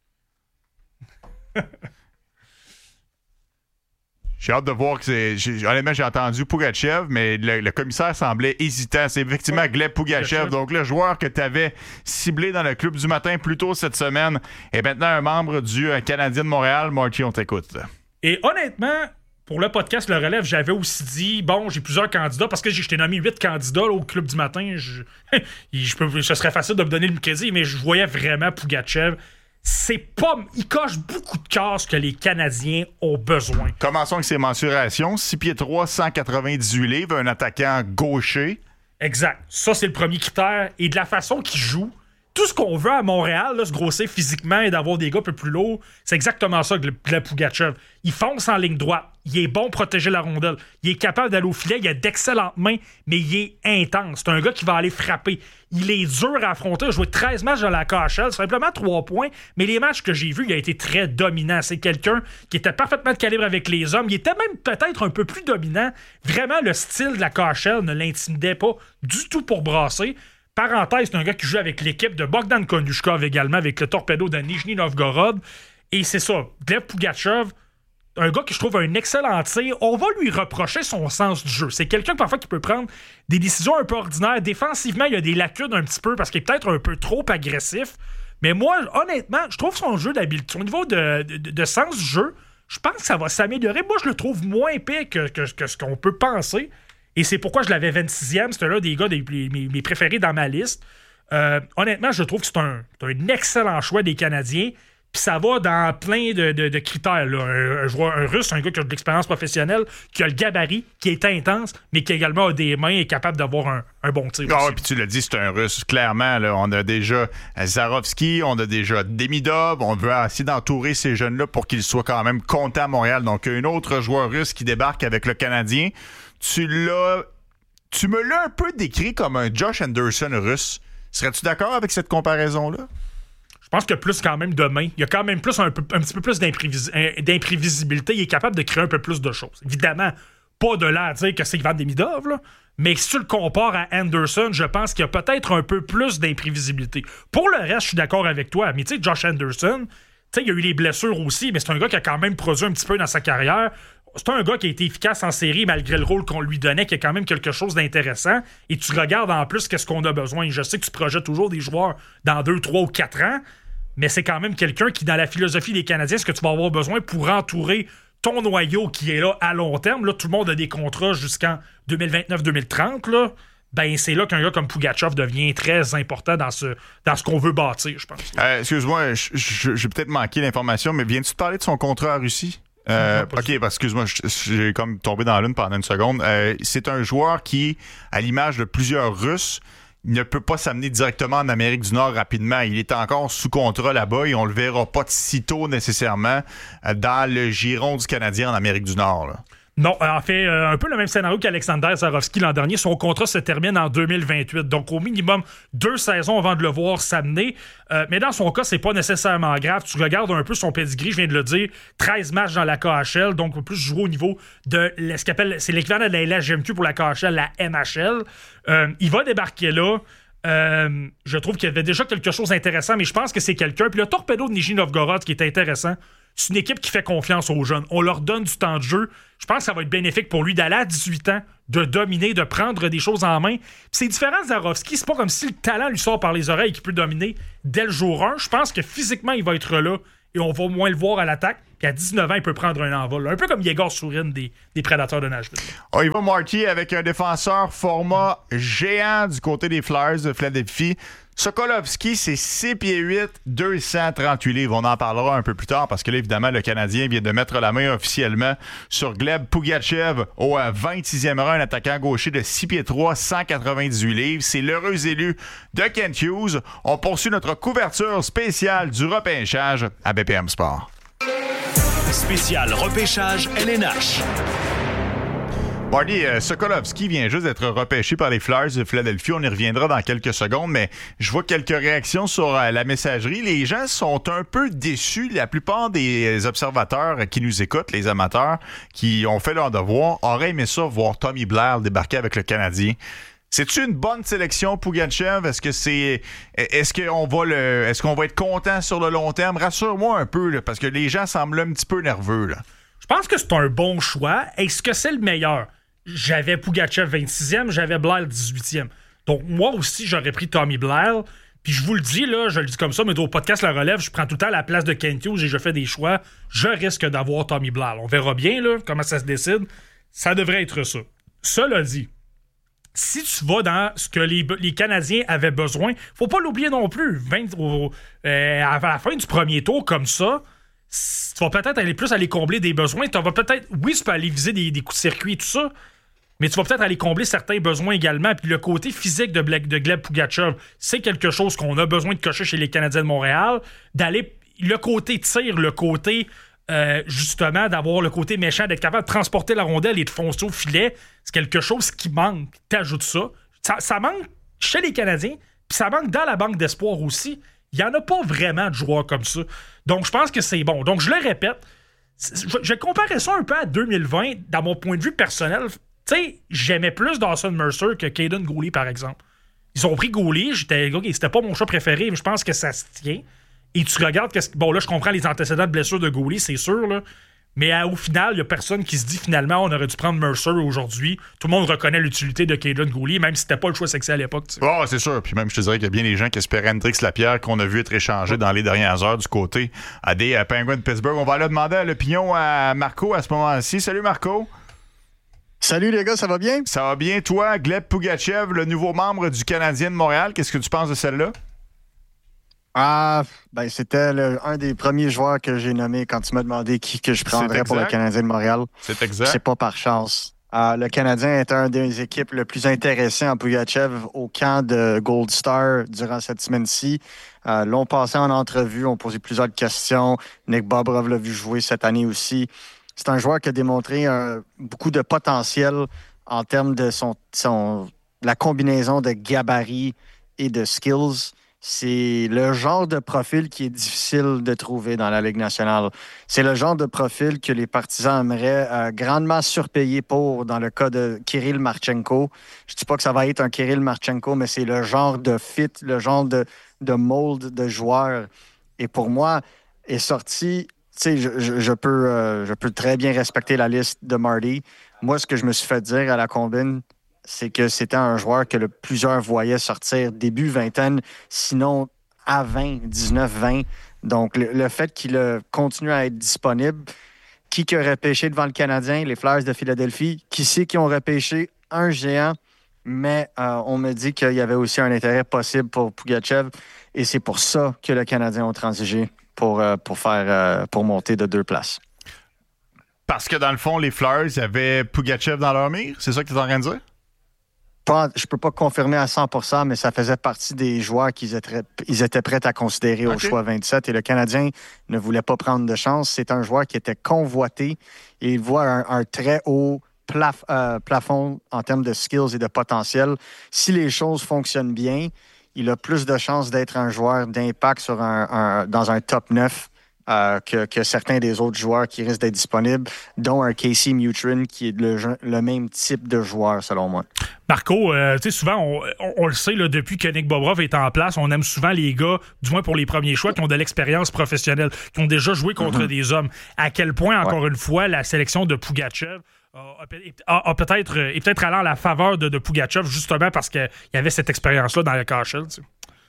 J'ai hâte de voir que c'est... J'ai, honnêtement, j'ai entendu Pugachev, mais le, le commissaire semblait hésitant. C'est effectivement Gleb Pugachev. Donc, le joueur que tu avais ciblé dans le club du matin plus tôt cette semaine est maintenant un membre du euh, Canadien de Montréal. Marty, on t'écoute. Et honnêtement, pour le podcast Le Relève, j'avais aussi dit, bon, j'ai plusieurs candidats, parce que je t'ai nommé huit candidats là, au club du matin. Je, je peux, ce serait facile de me donner le crédit, mais je voyais vraiment Pugachev. C'est pas... Il coche beaucoup de cases que les Canadiens ont besoin. Commençons avec ses mensurations. six pieds trois, cent quatre-vingt-dix-huit livres, un attaquant gaucher. Exact. Ça, c'est le premier critère. Et de la façon qu'il joue, tout ce qu'on veut à Montréal, là, se grossir physiquement et d'avoir des gars un peu plus lourds, c'est exactement ça que le, le Pugachev. Il fonce en ligne droite. Il est bon pour protéger la rondelle. Il est capable d'aller au filet. Il a d'excellentes mains, mais il est intense. C'est un gars qui va aller frapper. Il est dur à affronter. Il a joué treize matchs dans la K H L, simplement trois points. Mais les matchs que j'ai vus, il a été très dominant. C'est quelqu'un qui était parfaitement de calibre avec les hommes. Il était même peut-être un peu plus dominant. Vraiment, le style de la K H L ne l'intimidait pas du tout pour brasser. Parenthèse, c'est un gars qui joue avec l'équipe de Bogdan Konushkov également, avec le Torpedo de Nijni Novgorod. Et c'est ça, Gleb Pugachev, un gars qui je trouve un excellent tir. On va lui reprocher son sens du jeu. C'est quelqu'un parfois qui peut prendre des décisions un peu ordinaires. Défensivement, il y a des lacunes un petit peu parce qu'il est peut-être un peu trop agressif. Mais moi, honnêtement, je trouve son jeu d'habileté, au niveau de, de, de sens du jeu, je pense que ça va s'améliorer. Moi, je le trouve moins épais que, que, que ce qu'on peut penser. Et c'est pourquoi je l'avais vingt-sixième. C'était l'un des gars des, mes, mes préférés dans ma liste. Euh, honnêtement, je trouve que c'est un, c'est un excellent choix des Canadiens. Puis ça va dans plein de, de, de critères. Là. Un, un joueur un russe, un gars qui a de l'expérience professionnelle, qui a le gabarit, qui est intense, mais qui également a des mains et est capable d'avoir un, un bon tir. Ah, puis tu l'as dit, c'est un russe. Clairement, là, on a déjà Zarovski, on a déjà Demidov. On veut essayer d'entourer ces jeunes-là pour qu'ils soient quand même contents à Montréal. Donc, un autre joueur russe qui débarque avec le Canadien. Tu l'as... Tu me l'as un peu décrit comme un Josh Anderson russe. Serais-tu d'accord avec cette comparaison-là? Je pense qu'il y a plus quand même de mains. Il y a quand même plus un, peu, un petit peu plus d'imprévis- d'imprévisibilité. Il est capable de créer un peu plus de choses. Évidemment, pas de là à dire que c'est Ivan Demidov, là, mais si tu le compares à Anderson, je pense qu'il y a peut-être un peu plus d'imprévisibilité. Pour le reste, je suis d'accord avec toi. Mais tu sais, Josh Anderson, tu sais, il y a eu les blessures aussi, mais c'est un gars qui a quand même produit un petit peu dans sa carrière. C'est un gars qui a été efficace en série malgré le rôle qu'on lui donnait, qui a quand même quelque chose d'intéressant. Et tu regardes en plus qu'est-ce qu'on a besoin. Je sais que tu projettes toujours des joueurs dans deux, trois ou quatre ans, mais c'est quand même quelqu'un qui, dans la philosophie des Canadiens, ce que tu vas avoir besoin pour entourer ton noyau qui est là à long terme. Là, tout le monde a des contrats jusqu'en deux mille vingt-neuf deux mille trente. Là. Ben, c'est là qu'un gars comme Pugachev devient très important dans ce, dans ce qu'on veut bâtir, je pense. Euh, excuse-moi, j'ai peut-être manqué l'information, mais viens-tu te parler de son contrat en Russie? Euh, ok, parce que excuse-moi, j'ai comme tombé dans la lune pendant une seconde. Euh, c'est un joueur qui, à l'image de plusieurs Russes, ne peut pas s'amener directement en Amérique du Nord rapidement. Il est encore sous contrat là-bas et on le verra pas de sitôt nécessairement dans le giron du Canadien en Amérique du Nord. Là. Non, en fait, euh, un peu le même scénario qu'Alexander Zarovski l'an dernier. Son contrat se termine en deux mille vingt-huit. Donc, au minimum, deux saisons avant de le voir s'amener. Euh, mais dans son cas, c'est pas nécessairement grave. Tu regardes un peu son pedigree, je viens de le dire. treize matchs dans la K H L, donc on peut plus jouer au niveau de ce qu'on appelle, c'est l'équivalent de la L H G M Q pour la K H L, la M H L. Euh, il va débarquer là. Euh, je trouve qu'il y avait déjà quelque chose d'intéressant, mais je pense que c'est quelqu'un. Puis le Torpedo de Nizhny Novgorod, qui est intéressant, c'est une équipe qui fait confiance aux jeunes. On leur donne du temps de jeu. Je pense que ça va être bénéfique pour lui d'aller à dix-huit ans, de dominer, de prendre des choses en main. Puis c'est différent de Zarovski. C'est pas comme si le talent lui sort par les oreilles et qu'il peut dominer dès le jour un. Je pense que physiquement, il va être là et on va moins le voir à l'attaque. Puis à dix-neuf ans, il peut prendre un envol. Un peu comme Yegor Sourin des, des Prédateurs de Nashville. On y va, Marty, avec un défenseur format géant du côté des Flyers de Philadelphie. Sokolovski, c'est six pieds huit, deux cent trente-huit livres. On en parlera un peu plus tard parce que là, évidemment, le Canadien vient de mettre la main officiellement sur Gleb Pugachev au vingt-sixième rang, un attaquant gaucher de six pieds trois, cent quatre-vingt-dix-huit livres. C'est l'heureux élu de Kent Hughes. On poursuit notre couverture spéciale du repêchage à B P M Sport. Spécial repêchage L N H. Marty, euh, Sokolovski vient juste d'être repêché par les Flyers de Philadelphie. On y reviendra dans quelques secondes, mais je vois quelques réactions sur euh, la messagerie. Les gens sont un peu déçus. La plupart des observateurs qui nous écoutent, les amateurs, qui ont fait leur devoir, auraient aimé ça voir Tommy Blair débarquer avec le Canadien. C'est-tu une bonne sélection, Pugachev? Est-ce que c'est. Est-ce qu'on va le. Est-ce qu'on va être content sur le long terme? Rassure-moi un peu, là, parce que les gens semblent un petit peu nerveux, là. Je pense que c'est un bon choix. Est-ce que c'est le meilleur? J'avais Pugachev vingt-sixième, j'avais Blair dix-huitième. Donc, moi aussi, j'aurais pris Tommy Blair. Puis je vous le dis, là, je le dis comme ça, mais au podcast La Relève, je prends tout le temps la place de Kent Hughes et je fais des choix. Je risque d'avoir Tommy Blair. On verra bien là, comment ça se décide. Ça devrait être ça. Cela dit, si tu vas dans ce que les, les Canadiens avaient besoin, faut pas l'oublier non plus. vingt, au, euh, à la fin du premier tour, comme ça, tu vas peut-être aller plus aller combler des besoins. Tu vas peut-être, oui, tu peux aller viser des, des coups de circuit et tout ça, mais tu vas peut-être aller combler certains besoins également. Puis le côté physique de, de Gleb Pugachev, c'est quelque chose qu'on a besoin de cocher chez les Canadiens de Montréal. D'aller le côté tir, le côté euh, justement d'avoir le côté méchant, d'être capable de transporter la rondelle et de foncer au filet, c'est quelque chose qui manque. T'ajoutes ça. ça. Ça manque chez les Canadiens, puis ça manque dans la banque d'espoir aussi. Il n'y en a pas vraiment de joueurs comme ça. Donc, je pense que c'est bon. Donc, je le répète, je, je comparais ça un peu à deux mille vingt, dans mon point de vue personnel. Tu sais, j'aimais plus Dawson Mercer que Caden Gooley, par exemple. Ils ont pris Gooley, j'étais, okay, c'était pas mon choix préféré, mais je pense que ça se tient. Et tu regardes, que, bon, là, je comprends les antécédents de blessure de Gooley, c'est sûr, là. Mais euh, au final, il n'y a personne qui se dit finalement on aurait dû prendre Mercer aujourd'hui. Tout le monde reconnaît l'utilité de Caden Gooley, même si c'était pas le choix sexy à l'époque. Oh, c'est sûr. Puis même, je te dirais qu'il y a bien des gens qui espéraient Hendrix Lapierre qu'on a vu être échangé dans les dernières heures du côté à des euh, Penguins de Pittsburgh. On va aller demander l'opinion à Marco à ce moment-ci. Salut Marco. Salut les gars, ça va bien? Ça va bien. Toi, Gleb Pugachev, le nouveau membre du Canadien de Montréal, qu'est-ce que tu penses de celle-là? Ah, ben c'était le, un des premiers joueurs que j'ai nommé quand tu m'as demandé qui que je prendrais pour le Canadien de Montréal. C'est exact. C'est pas par chance. Euh, le Canadien est un des équipes le plus intéressées en Pugachev au camp de Gold Star durant cette semaine-ci. Euh, l'ont passé en entrevue, ont posé plusieurs questions. Nick Bobrov l'a vu jouer cette année aussi. C'est un joueur qui a démontré euh, beaucoup de potentiel en termes de son, son la combinaison de gabarit et de skills. C'est le genre de profil qui est difficile de trouver dans la Ligue nationale. C'est le genre de profil que les partisans aimeraient euh, grandement surpayer pour, dans le cas de Kirill Marchenko. Je ne dis pas que ça va être un Kirill Marchenko, mais c'est le genre de fit, le genre de, de mold de joueur. Et pour moi, est sorti... Tu sais, je, je, je, peux, euh, je peux très bien respecter la liste de Marty. Moi, ce que je me suis fait dire à la combine, c'est que c'était un joueur que le, plusieurs voyaient sortir début vingtaine, sinon à vingt, dix-neuf, vingt. Donc, le, le fait qu'il a continué à être disponible, qui qui aurait pêché devant le Canadien, les Flyers de Philadelphie, qui sait qui ont repêché un géant, mais euh, on me dit qu'il y avait aussi un intérêt possible pour Pugachev, et c'est pour ça que le Canadien a transigé pour, euh, pour, faire, euh, pour monter de deux places. Parce que dans le fond, les Flyers avaient Pugachev dans leur mire? C'est ça que tu es en train de dire? ne peux pas confirmer à cent pour cent, mais ça faisait partie des joueurs qu'ils étaient, ils étaient prêts à considérer okay. au choix vingt-sept. Et le Canadien ne voulait pas prendre de chance. C'est un joueur qui était convoité et il voit un, un très haut plaf, euh, plafond en termes de skills et de potentiel. Si les choses fonctionnent bien, il a plus de chances d'être un joueur d'impact sur un, un, dans un top neuf euh, que, que certains des autres joueurs qui risquent d'être disponibles, dont un Casey Mutrin, qui est le, le même type de joueur, selon moi. Marco, euh, tu sais, souvent, on, on, on le sait, là, depuis que Nick Bobrov est en place, on aime souvent les gars, du moins pour les premiers choix, qui ont de l'expérience professionnelle, qui ont déjà joué contre mm-hmm. des hommes. À quel point, encore ouais. une fois, la sélection de Pougatchev a, a, a peut-être, est peut-être allant à la faveur de, de Pougatchev, justement parce qu'il y avait cette expérience-là dans le K H L, tu sais.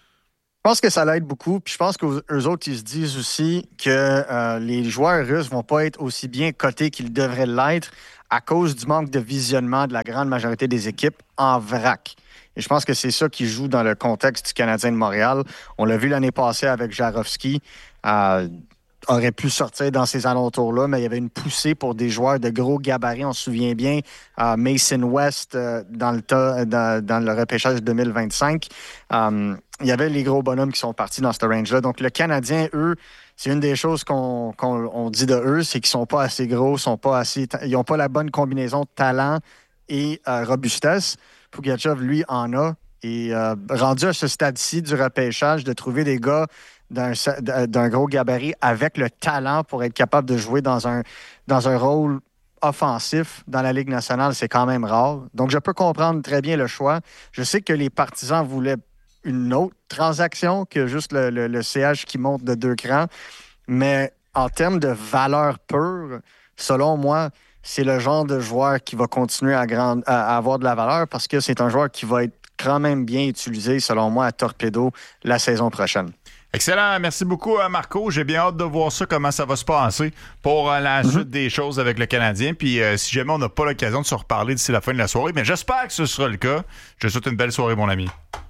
Je pense que ça l'aide beaucoup. Puis je pense qu'eux autres, ils se disent aussi que euh, les joueurs russes vont pas être aussi bien cotés qu'ils devraient l'être à cause du manque de visionnement de la grande majorité des équipes en vrac. Et je pense que c'est ça qui joue dans le contexte du Canadien de Montréal. On l'a vu l'année passée avec Jarofsky. Euh, aurait pu sortir dans ces alentours-là, mais il y avait une poussée pour des joueurs de gros gabarits. On se souvient bien, euh, Mason West euh, dans, le ta- dans, dans le repêchage deux mille vingt-cinq. Euh, il y avait les gros bonhommes qui sont partis dans ce range-là. Donc, le Canadien, eux, c'est une des choses qu'on, qu'on on dit de eux, c'est qu'ils sont pas assez gros, sont pas assez, ils n'ont pas la bonne combinaison de talent et euh, robustesse. Pougatchev, lui, en a. Et euh, rendu à ce stade-ci du repêchage, de trouver des gars d'un, d'un gros gabarit avec le talent pour être capable de jouer dans un, dans un rôle offensif dans la Ligue nationale, c'est quand même rare. Donc, je peux comprendre très bien le choix. Je sais que les partisans voulaient une autre transaction que juste le, le, le C H qui monte de deux crans. Mais en termes de valeur pure, selon moi, c'est le genre de joueur qui va continuer à, grand, à avoir de la valeur parce que c'est un joueur qui va être quand même bien utilisé, selon moi, à Torpedo la saison prochaine. Excellent. Merci beaucoup, Marco. J'ai bien hâte de voir ça, comment ça va se passer pour la suite mm-hmm. des choses avec le Canadien. Puis euh, si jamais on n'a pas l'occasion de se reparler d'ici la fin de la soirée, mais j'espère que ce sera le cas. Je te souhaite une belle soirée, mon ami.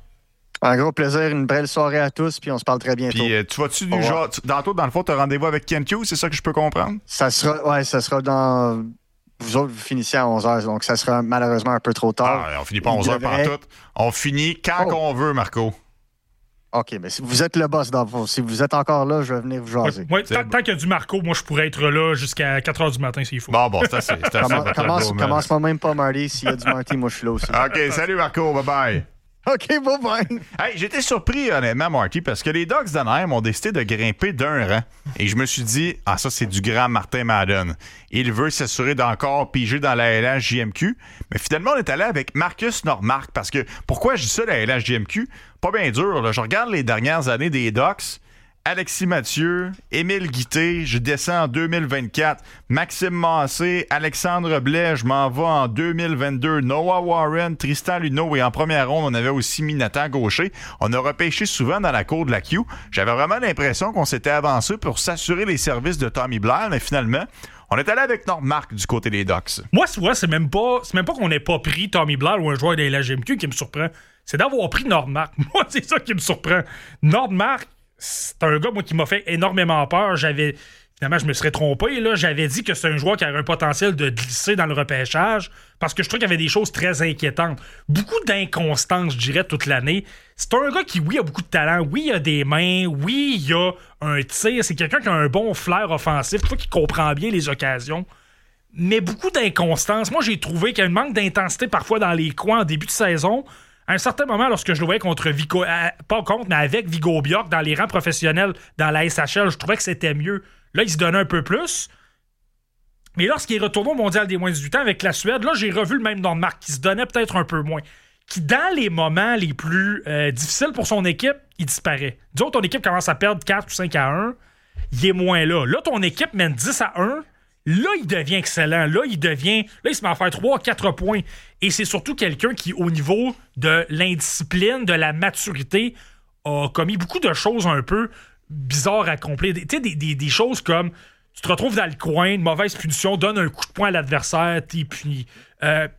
Un gros plaisir, une belle soirée à tous, puis on se parle très bientôt. Puis euh, tu vas-tu du genre, tu, dans, dans le fond, tu as rendez-vous avec Kent Hughes, c'est ça que je peux comprendre? Ça sera, ouais, ça sera dans... Vous autres, vous finissez à onze heures, donc ça sera malheureusement un peu trop tard. Ah, on finit pas à onze heures devrait... partout. On finit quand oh. on veut, Marco. OK, mais si vous êtes le boss dans le fond, si vous êtes encore là, je vais venir vous jaser. Oui, tant, tant qu'il y a du Marco, moi, je pourrais être là jusqu'à quatre heures du matin s'il faut. Bon, bon, c'est assez. C'est assez commence, commence, commence-moi même pas, Marty. S'il y a du Marty, moi, je suis là aussi. OK, salut, Marco. Bye-bye. OK, bye-bye. Hey, j'étais surpris, honnêtement, Marty, parce que les Ducks d'Anaheim ont décidé de grimper d'un rang. Et je me suis dit, ah, ça, c'est du grand Martin Madden. Il veut s'assurer d'encore piger dans la L H J M Q. Mais finalement, on est allé avec Marcus Nordmark. Parce que, pourquoi je dis ça, la L H J M Q? Pas bien dur, là. Je regarde les dernières années des Ducks. Alexis Mathieu, Émile Guité, je descends en deux mille vingt-quatre. Maxime Massé, Alexandre Blais, je m'en vais en deux mille vingt-deux. Noah Warren, Tristan Luneau et en première ronde, on avait aussi mis Nathan Gaucher. On a repêché souvent dans la cour de la Q. J'avais vraiment l'impression qu'on s'était avancé pour s'assurer les services de Tommy Blair, mais finalement, on est allé avec Nordmark du côté des Ducks. Moi, c'est, ouais, c'est même pas, c'est même pas qu'on n'ait pas pris Tommy Blair ou un joueur de la G M Q qui me surprend. C'est d'avoir pris Nordmark. Moi, c'est ça qui me surprend. Nordmark, c'est un gars, moi, qui m'a fait énormément peur. J'avais... Finalement, je me serais trompé. Là. J'avais dit que c'est un joueur qui avait un potentiel de glisser dans le repêchage parce que je trouve qu'il y avait des choses très inquiétantes. Beaucoup d'inconstance, je dirais, toute l'année. C'est un gars qui, oui, a beaucoup de talent. Oui, il a des mains. Oui, il a un tir. C'est quelqu'un qui a un bon flair offensif. Tu vois, qui comprend bien les occasions. Mais beaucoup d'inconstance. Moi, j'ai trouvé qu'il y a un manque d'intensité parfois dans les coins en début de saison. À un certain moment, lorsque je le voyais contre Vigo, euh, pas contre, mais avec Vigo Bjork dans les rangs professionnels dans la S H L, je trouvais que c'était mieux. Là, il se donnait un peu plus. Mais lorsqu'il est retourné au Mondial des moins de dix-huit ans avec la Suède, là, j'ai revu le même Nordmark qui se donnait peut-être un peu moins. Qui, dans les moments les plus euh, difficiles pour son équipe, il disparaît. Disons, ton équipe commence à perdre quatre ou cinq à un, il est moins là. Là, ton équipe mène dix à un. Là, il devient excellent. Là, il devient... Là, il se met à faire trois quatre points. Et c'est surtout quelqu'un qui, au niveau de l'indiscipline, de la maturité, a commis beaucoup de choses un peu bizarres à accomplir. Tu sais, des, des, des choses comme... Tu te retrouves dans le coin, une mauvaise punition, donne un coup de poing à l'adversaire, t'es puni. Euh,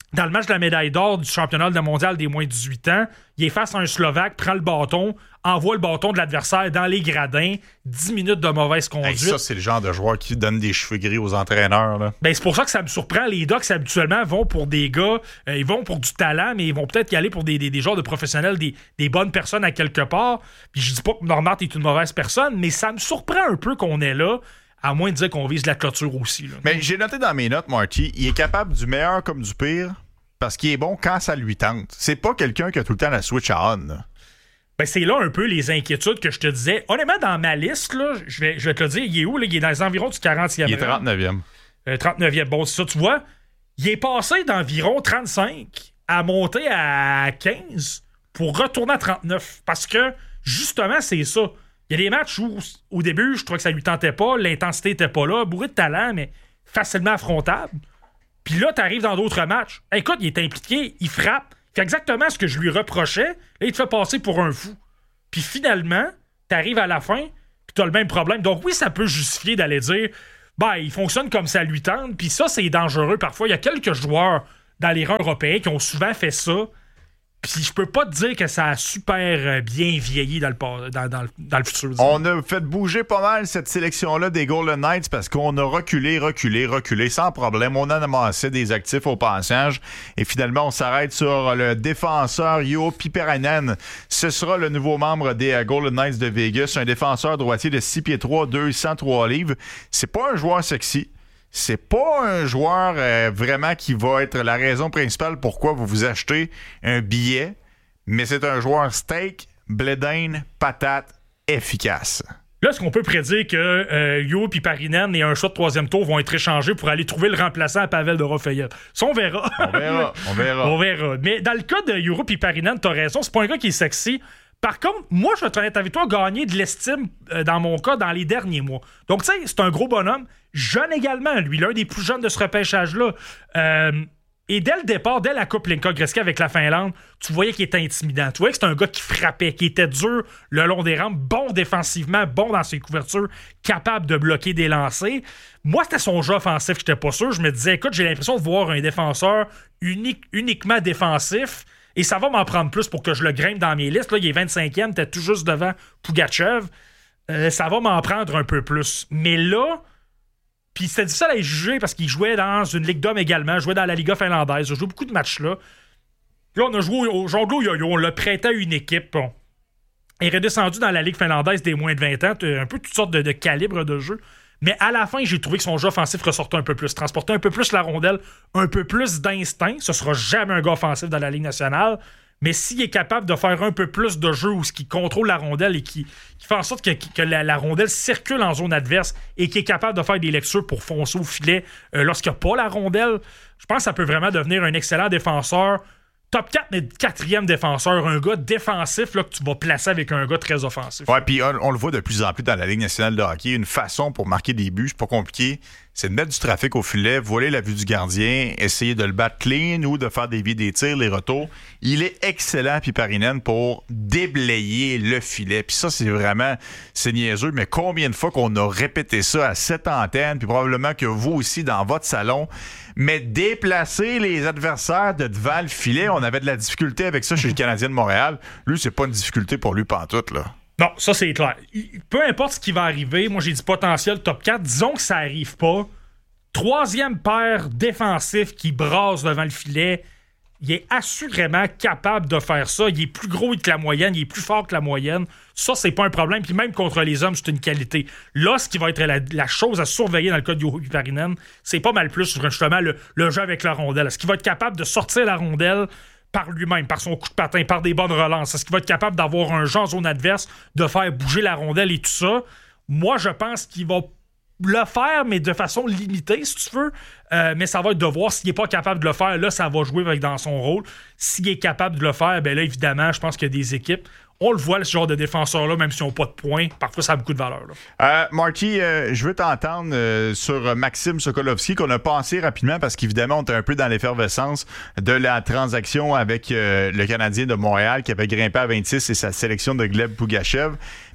dans le match de la médaille d'or du championnat mondial des moins de dix-huit ans, il est face à un Slovaque, prend le bâton, envoie le bâton de l'adversaire dans les gradins, dix minutes de mauvaise conduite. Hey, ça, c'est le genre de joueur qui donne des cheveux gris aux entraîneurs. Là. Ben, c'est pour ça que ça me surprend. Les Ducks, habituellement, vont pour des gars, euh, ils vont pour du talent, mais ils vont peut-être y aller pour des, des, des genres de professionnels, des, des bonnes personnes à quelque part. Puis je dis pas que Normand est une mauvaise personne, mais ça me surprend un peu qu'on est là. À moins de dire qu'on vise la clôture aussi. Là. Mais j'ai noté dans mes notes, Marty, il est capable du meilleur comme du pire parce qu'il est bon quand ça lui tente. C'est pas quelqu'un qui a tout le temps la switch à on. Là. Ben c'est là un peu les inquiétudes que je te disais. Honnêtement, dans ma liste, là, je, vais, je vais te le dire, il est où? Là? Il est dans les environs du quarantième. Il est trente-neuvième. Euh, trente-neuvième. Bon, c'est ça, tu vois. Il est passé d'environ trente-cinq à monter à quinze pour retourner à trente-neuf. Parce que, justement, c'est ça. Il y a des matchs où, au début, je trouvais que ça lui tentait pas, l'intensité était pas là, bourré de talent, mais facilement affrontable. Puis là, t'arrives dans d'autres matchs. Écoute, il est impliqué, il frappe, il fait exactement ce que je lui reprochais, là, il te fait passer pour un fou. Puis finalement, t'arrives à la fin, puis t'as le même problème. Donc oui, ça peut justifier d'aller dire, ben, il fonctionne comme ça lui tente, puis ça, c'est dangereux parfois. Il y a quelques joueurs dans les rangs européens qui ont souvent fait ça. Puis je peux pas te dire que ça a super bien vieilli dans le, dans, dans, dans le futur. Disons. On a fait bouger pas mal cette sélection-là des Golden Knights parce qu'on a reculé, reculé, reculé sans problème. On a amassé des actifs au passage. Et finalement, on s'arrête sur le défenseur Juho Piiperainen. Ce sera le nouveau membre des Golden Knights de Vegas. Un défenseur droitier de six pieds trois, deux cent trois livres. C'est pas un joueur sexy. C'est pas un joueur euh, vraiment qui va être la raison principale pourquoi vous vous achetez un billet, mais c'est un joueur steak, blédine, patate, efficace. Là, est-ce qu'on peut prédire que euh, Juho Piiperainen et un choix de troisième tour vont être échangés pour aller trouver le remplaçant à Pavel Dorofeyev? Ça, on verra. On verra, on verra. On verra. Mais dans le cas de Juho Piiperainen, t'as raison, c'est pas un gars qui est sexy. Par contre, moi, je vais être honnête avec toi, gagner de l'estime, euh, dans mon cas, dans les derniers mois. Donc, tu sais, c'est un gros bonhomme. Jeune également, lui, l'un des plus jeunes de ce repêchage-là. Euh, et dès le départ, dès la Coupe Linka Gretzky avec la Finlande, tu voyais qu'il était intimidant. Tu voyais que c'était un gars qui frappait, qui était dur le long des rampes, bon défensivement, bon dans ses couvertures, capable de bloquer des lancers. Moi, c'était son jeu offensif, j'étais pas sûr. Je me disais, écoute, j'ai l'impression de voir un défenseur unique, uniquement défensif. Et ça va m'en prendre plus pour que je le grimpe dans mes listes. Là, il est vingt-cinquième, t'es tout juste devant Pugachev. Euh, ça va m'en prendre un peu plus. Mais là, puis c'était difficile à y juger parce qu'il jouait dans une Ligue d'hommes également, jouait dans la Liga finlandaise, il a joué beaucoup de matchs là. Là, on a joué au jongleur yo-yo, on l'a prêté à une équipe. Bon. Il est redescendu dans la Ligue finlandaise des moins de vingt ans, un peu toutes sortes de, de calibres de jeu. Mais à la fin, j'ai trouvé que son jeu offensif ressortait un peu plus, transportait un peu plus la rondelle, un peu plus d'instinct. Ce sera jamais un gars offensif dans la Ligue nationale. Mais s'il est capable de faire un peu plus de jeu où ce qui contrôle la rondelle et qui, qui fait en sorte que, que la, la rondelle circule en zone adverse et qui est capable de faire des lectures pour foncer au filet euh, lorsqu'il n'y a pas la rondelle, je pense que ça peut vraiment devenir un excellent défenseur. Top quatre, mais quatrième défenseur, un gars défensif là, que tu vas placer avec un gars très offensif. Ouais, puis on, on le voit de plus en plus dans la Ligue nationale de hockey. Une façon pour marquer des buts, c'est pas compliqué. C'est de mettre du trafic au filet, voiler la vue du gardien, essayer de le battre clean ou de faire dévier des tirs, les retours. Il est excellent, Piiperainen, pour déblayer le filet. Puis ça, c'est vraiment, c'est niaiseux, mais combien de fois qu'on a répété ça à cette antenne, puis probablement que vous aussi, dans votre salon, mais déplacer les adversaires de devant le filet, on avait de la difficulté avec ça chez le Canadien de Montréal. Lui, c'est pas une difficulté pour lui pantoute, là. Non, ça c'est clair. Peu importe ce qui va arriver, moi j'ai dit potentiel top quatre, disons que ça arrive pas. Troisième paire défensif qui brasse devant le filet, il est assurément capable de faire ça. Il est plus gros que la moyenne, il est plus fort que la moyenne. Ça, c'est pas un problème. Puis même contre les hommes, c'est une qualité. Là, ce qui va être la, la chose à surveiller dans le cas de Juho Piiperainen, c'est pas mal plus sur justement le, le jeu avec la rondelle. Est-ce qu'il va être capable de sortir la rondelle par lui-même, par son coup de patin, par des bonnes relances? Est-ce qu'il va être capable d'avoir un jeu en zone adverse, de faire bouger la rondelle et tout ça? Moi, je pense qu'il va le faire, mais de façon limitée, si tu veux. Euh, mais ça va être de voir s'il n'est pas capable de le faire. Là, ça va jouer avec dans son rôle. S'il est capable de le faire, bien là, évidemment, je pense qu'il y a des équipes. On le voit, ce genre de défenseurs-là, même s'ils n'ont pas de points, parfois ça a beaucoup de valeur. Là. Euh, Marty, euh, je veux t'entendre euh, sur Maxime Sokolovski, qu'on a passé rapidement parce qu'évidemment, on était un peu dans l'effervescence de la transaction avec euh, le Canadien de Montréal qui avait grimpé à vingt-six et sa sélection de Gleb Pugachev.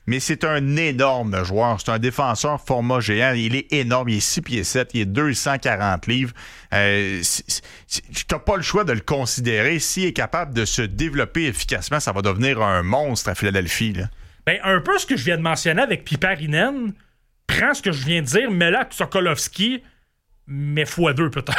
mais c'est un énorme joueur. C'est un défenseur format géant. Il est énorme. Il est six pieds sept. Il est deux cent quarante livres. Euh, tu n'as pas le choix de le considérer. S'il est capable de se développer efficacement, ça va devenir un monstre à Philadelphie. Là. Ben, un peu ce que je viens de mentionner avec Piparinen. Prends ce que je viens de dire, mets là avec Sokolovski, mais fois deux peut-être.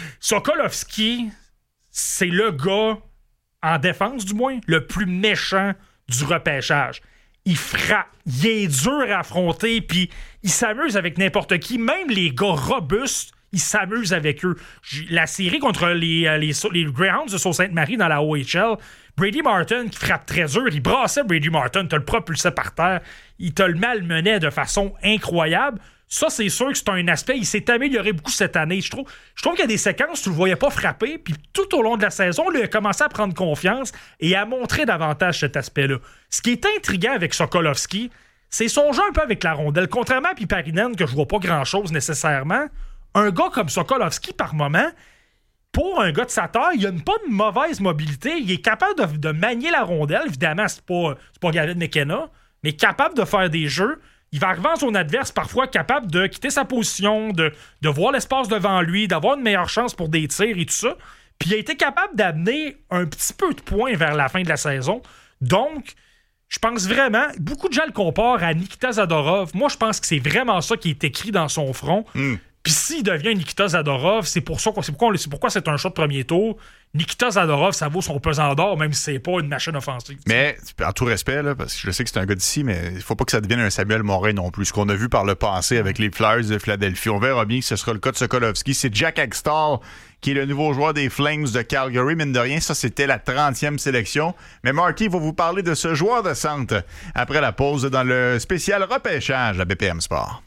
Sokolovski, c'est le gars, en défense du moins, le plus méchant du repêchage. Il frappe, il est dur à affronter, puis il s'amuse avec n'importe qui. Même les gars robustes, il s'amuse avec eux. La série contre les, les, les Greyhounds de Sault-Sainte-Marie dans la O H L, Brady Martin qui frappe très dur, il brassait Brady Martin, te le propulsait par terre, il te le malmenait de façon incroyable. Ça, c'est sûr que c'est un aspect, il s'est amélioré beaucoup cette année. Je trouve, je trouve qu'il y a des séquences où tu le voyais pas frapper, puis tout au long de la saison, il a commencé à prendre confiance et à montrer davantage cet aspect-là. Ce qui est intriguant avec Sokolovski, c'est son jeu un peu avec la rondelle. Contrairement à Piparinen, que je vois pas grand-chose nécessairement, un gars comme Sokolovski, par moment, pour un gars de sa taille, il n'a pas de mauvaise mobilité. Il est capable de, de manier la rondelle. Évidemment, c'est pas, c'est pas Gavin McKenna, mais capable de faire des jeux. Il va arriver en zone adverse, parfois capable de quitter sa position, de, de voir l'espace devant lui, d'avoir une meilleure chance pour des tirs et tout ça. Puis il a été capable d'amener un petit peu de points vers la fin de la saison. Donc, je pense vraiment, beaucoup de gens le comparent à Nikita Zadorov. Moi, je pense que c'est vraiment ça qui est écrit dans son front. Mm. Puis s'il devient Nikita Zadorov, c'est pour ça, c'est pourquoi, c'est pourquoi c'est un choix de premier tour. Nikita Zadorov, ça vaut son pesant d'or, même si c'est pas une machine offensive. Mais, en tout respect, là, parce que je sais que c'est un gars d'ici, mais il faut pas que ça devienne un Samuel Morin non plus. Ce qu'on a vu par le passé avec les Flyers de Philadelphie. On verra bien que ce sera le cas de Sokolovski. C'est Jack Hextall qui est le nouveau joueur des Flames de Calgary. Mine de rien, ça, c'était la trentième sélection. Mais Marty va vous parler de ce joueur de centre après la pause dans le spécial repêchage à B P M Sport.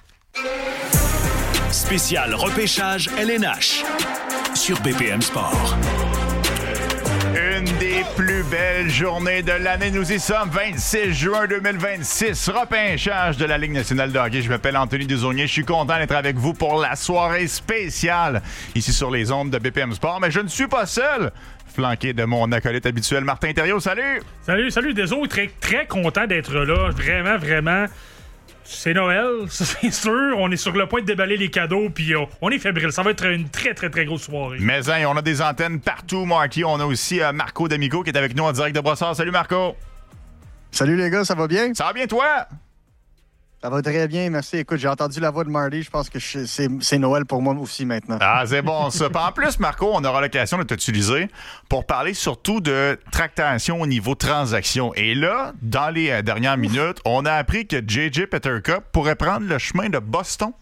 Spécial repêchage L N H sur B P M Sport. Une des plus belles journées de l'année. Nous y sommes, vingt-six juin deux mille vingt-six. Repêchage de la Ligue nationale de hockey. Je m'appelle Anthony Desaulniers. Je suis content d'être avec vous pour la soirée spéciale ici sur les ondes de B P M Sport. Mais je ne suis pas seul. Flanqué de mon acolyte habituel, Martin Thériault. Salut! Salut, salut, Desaulniers. Très, très content d'être là. Vraiment, vraiment. C'est Noël, ça c'est sûr. On est sur le point de déballer les cadeaux, puis euh, on est fébrile. Ça va être une très, très, très grosse soirée. Mais hein, on a des antennes partout, Marty. On a aussi euh, Marco D'Amico qui est avec nous en direct de Brossard. Salut, Marco. Salut, les gars, ça va bien? Ça va bien, toi? Ça va très bien, merci. Écoute, j'ai entendu la voix de Marty. Je pense que je, c'est, c'est Noël pour moi aussi maintenant. Ah, c'est bon ça. En plus, Marco, on aura l'occasion de t'utiliser pour parler surtout de tractation au niveau transaction. Et là, dans les euh, dernières minutes, on a appris que J J Peterka pourrait prendre le chemin de Boston.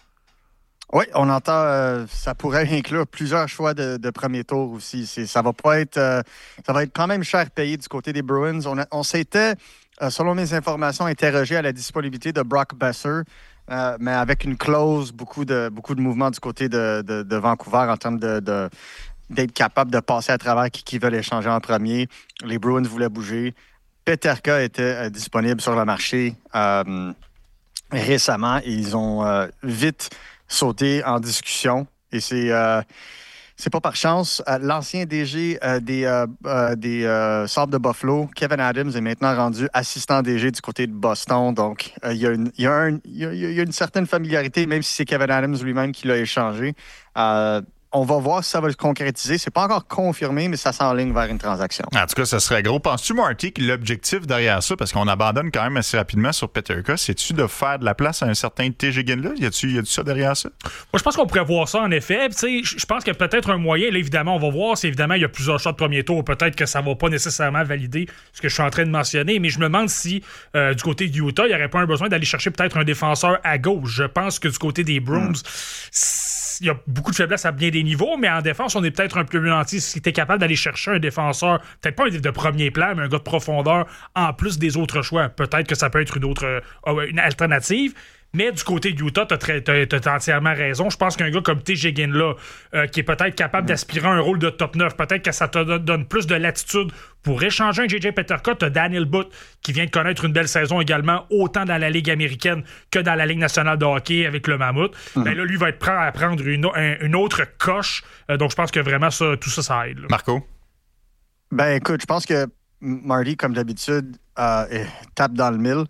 Oui, on entend, euh, ça pourrait inclure plusieurs choix de, de premier tour aussi. C'est, ça va pas être, euh, ça va être quand même cher payé du côté des Bruins. On, a, on s'était... Euh, selon mes informations, interrogé à la disponibilité de Brock Besser, euh, mais avec une clause, beaucoup de, beaucoup de mouvements du côté de, de, de Vancouver en termes de, de, d'être capable de passer à travers qui, qui veulent échanger en premier. Les Bruins voulaient bouger. Peterka était euh, disponible sur le marché euh, récemment et ils ont euh, vite sauté en discussion. Et c'est... Euh, C'est pas par chance. Euh, l'ancien D G euh, des, euh, euh, des euh, Sabres de Buffalo, Kevin Adams, est maintenant rendu assistant D G du côté de Boston. Donc, il euh, y, y, y, y a une certaine familiarité, même si c'est Kevin Adams lui-même qui l'a échangé. Euh, on va voir si ça va se concrétiser. C'est pas encore confirmé, mais ça s'enligne vers une transaction. En tout cas, ça serait gros. Penses-tu, Marty, que l'objectif derrière ça, parce qu'on abandonne quand même assez rapidement sur Peterka, c'est-tu de faire de la place à un certain T J Ginn là? Y a-tu, y a-tu ça derrière ça? Moi, je pense qu'on pourrait voir ça, en effet. Je pense qu'il y a peut-être un moyen. Là, évidemment, on va voir si, évidemment, il y a plusieurs choix de premier tour. Peut-être que ça va pas nécessairement valider ce que je suis en train de mentionner, mais je me demande si, euh, du côté du Utah, il n'y aurait pas un besoin d'aller chercher peut-être un défenseur à gauche. Je pense que du côté des Bruins, mm. il y a beaucoup de faiblesses à bien des niveaux, mais en défense, on est peut-être un peu plus nantis. Si tu es capable d'aller chercher un défenseur, peut-être pas un de premier plan, mais un gars de profondeur, en plus des autres choix, peut-être que ça peut être une autre euh, une alternative. Mais du côté de Utah, tu as entièrement raison. Je pense qu'un gars comme T J Ginn là, euh, qui est peut-être capable d'aspirer à un rôle de top neuf, peut-être que ça te donne plus de latitude pour échanger un J J Peterka. Tu as Daniel Butt qui vient de connaître une belle saison également, autant dans la Ligue américaine que dans la Ligue nationale de hockey avec le Mammouth. Mm-hmm. Ben là, lui va être prêt à prendre une, un, une autre coche. Euh, donc, je pense que vraiment, ça, tout ça, ça aide. Là. Marco? Ben écoute, je pense que Marty, comme d'habitude, euh, tape dans le mille.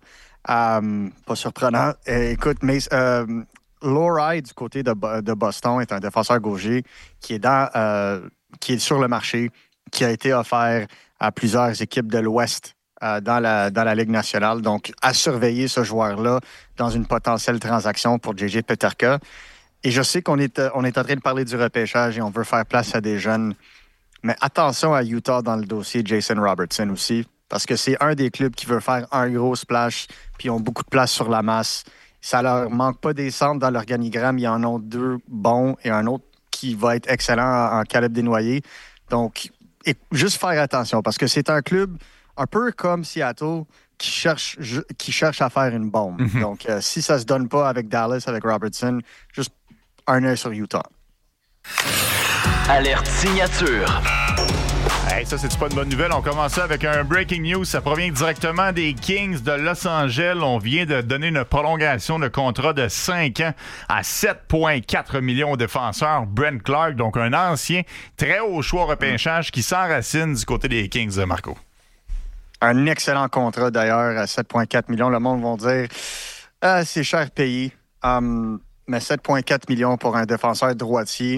Euh, pas surprenant. Euh, écoute, mais euh, Lohrei, du côté de, de Boston, est un défenseur gaucher qui est, dans, euh, qui est sur le marché, qui a été offert à plusieurs équipes de l'Ouest euh, dans, la, dans la Ligue nationale. Donc, à surveiller ce joueur-là dans une potentielle transaction pour J J Peterka. Et je sais qu'on est, on est en train de parler du repêchage et on veut faire place à des jeunes. Mais attention à Utah dans le dossier Jason Robertson aussi, parce que c'est un des clubs qui veut faire un gros splash, puis ils ont beaucoup de place sur la masse. Ça leur manque pas des centres dans l'organigramme. Ils en ont deux bons et un autre qui va être excellent en, en Caleb Desnoyers. Donc, et juste faire attention, parce que c'est un club un peu comme Seattle qui cherche, qui cherche à faire une bombe. Mm-hmm. Donc, euh, si ça se donne pas avec Dallas, avec Robertson, juste un œil sur Utah. Alerte signature. Hey, ça, c'est pas une bonne nouvelle. On commence avec un breaking news. Ça provient directement des Kings de Los Angeles. On vient de donner une prolongation de contrat de cinq ans à sept virgule quatre millions au défenseur Brent Clark. Donc, un ancien très haut choix au repêchage qui s'enracine du côté des Kings, Marco. Un excellent contrat, d'ailleurs, à sept virgule quatre millions. Le monde va dire ah, c'est cher payé. Um, mais sept virgule quatre millions pour un défenseur droitier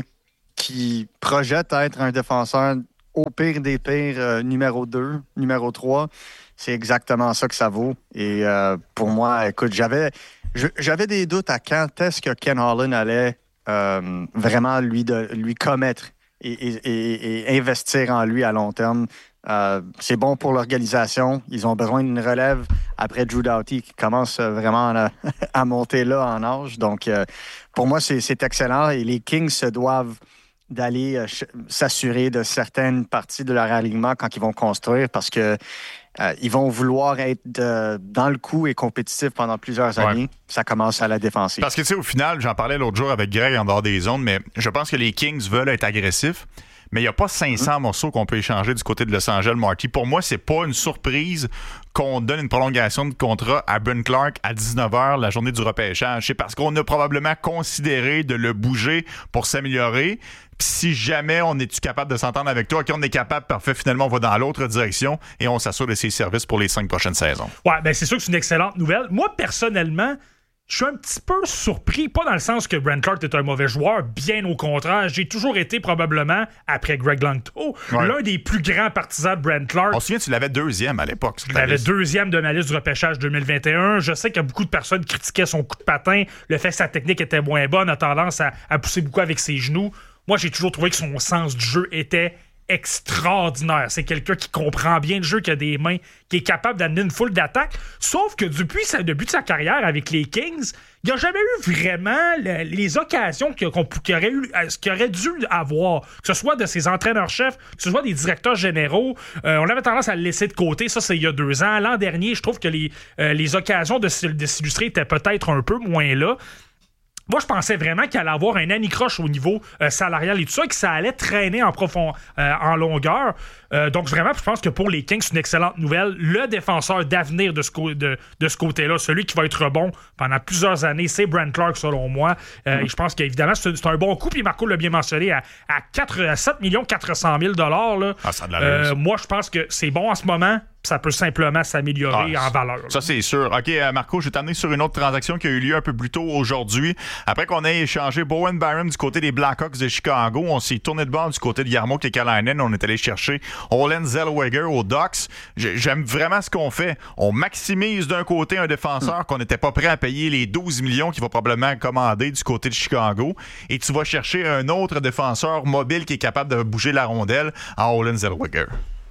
qui projette être un défenseur au pire des pires, euh, numéro deux, numéro trois, c'est exactement ça que ça vaut. Et euh, pour moi, écoute, j'avais, je, j'avais des doutes à quand est-ce que Ken Holland allait euh, vraiment lui, de, lui commettre et, et, et, et investir en lui à long terme. Euh, c'est bon pour l'organisation. Ils ont besoin d'une relève après Drew Doughty qui commence vraiment à, à monter là en âge. Donc, euh, pour moi, c'est, c'est excellent. Et les Kings se doivent d'aller euh, ch- s'assurer de certaines parties de leur alignement quand ils vont construire parce que euh, ils vont vouloir être de, dans le coup et compétitifs pendant plusieurs années. Ouais. Ça commence à la défensive. Parce que, tu sais, au final, j'en parlais l'autre jour avec Greg en dehors des zones, mais je pense que les Kings veulent être agressifs. Mais il n'y a pas cinq cents mmh. morceaux qu'on peut échanger du côté de Los Angeles, Marty. Pour moi, c'est pas une surprise qu'on donne une prolongation de contrat à Brent Clark à dix-neuf heures la journée du repêchage. C'est parce qu'on a probablement considéré de le bouger pour s'améliorer. Puis si jamais on est-tu capable de s'entendre avec toi, qu'on est capable, parfait, finalement, on va dans l'autre direction et on s'assure de ses services pour les cinq prochaines saisons. Ouais, ben c'est sûr que c'est une excellente nouvelle. Moi, personnellement, je suis un petit peu surpris, pas dans le sens que Brent Clark est un mauvais joueur, bien au contraire. J'ai toujours été probablement, après Greg Langto, ouais. l'un des plus grands partisans de Brent Clark. On se souvient, tu l'avais deuxième à l'époque. Je l'avais deuxième de ma liste du repêchage deux mille vingt et un. Je sais qu'il y a beaucoup de personnes qui critiquaient son coup de patin, le fait que sa technique était moins bonne, a tendance à, à pousser beaucoup avec ses genoux. Moi, j'ai toujours trouvé que son sens du jeu était extraordinaire. C'est quelqu'un qui comprend bien le jeu, qui a des mains, qui est capable d'amener une foule d'attaques. Sauf que depuis le début de sa carrière avec les Kings, il n'a jamais eu vraiment le, les occasions qu'il, qu'on, qu'il, aurait eu, qu'il aurait dû avoir, que ce soit de ses entraîneurs-chefs, que ce soit des directeurs généraux. Euh, on avait tendance à le laisser de côté. Ça, c'est il y a deux ans. L'an dernier, je trouve que les, euh, les occasions de, de s'illustrer étaient peut-être un peu moins là. Moi, je pensais vraiment qu'il allait avoir un anicroche au niveau euh, salarial et tout ça, et que ça allait traîner en profond, euh, en longueur. Euh, donc, vraiment, je pense que pour les Kings, c'est une excellente nouvelle. Le défenseur d'avenir de ce, co- de, de ce côté-là, celui qui va être bon pendant plusieurs années, c'est Brent Clark, selon moi. Euh, mm. Et je pense qu'évidemment, c'est, c'est un bon coup. Puis Marco l'a bien mentionné, à, à, quatre, à sept millions quatre cent mille dollars. Là, ah, ça a de la euh, moi, je pense que c'est bon en ce moment. Ça peut simplement s'améliorer ah, en valeur. Ça, c'est sûr. OK, euh, Marco, je vais t'amener sur une autre transaction qui a eu lieu un peu plus tôt aujourd'hui. Après qu'on ait échangé Bowen Byram du côté des Blackhawks de Chicago, on s'est tourné de bord du côté de Jarmo Kekalainen. On est allé chercher Olen Zellweger aux Ducks. J'aime vraiment ce qu'on fait. On maximise d'un côté un défenseur mm. qu'on n'était pas prêt à payer les douze millions qu'il va probablement commander du côté de Chicago. Et tu vas chercher un autre défenseur mobile qui est capable de bouger la rondelle en Olen Zellweger.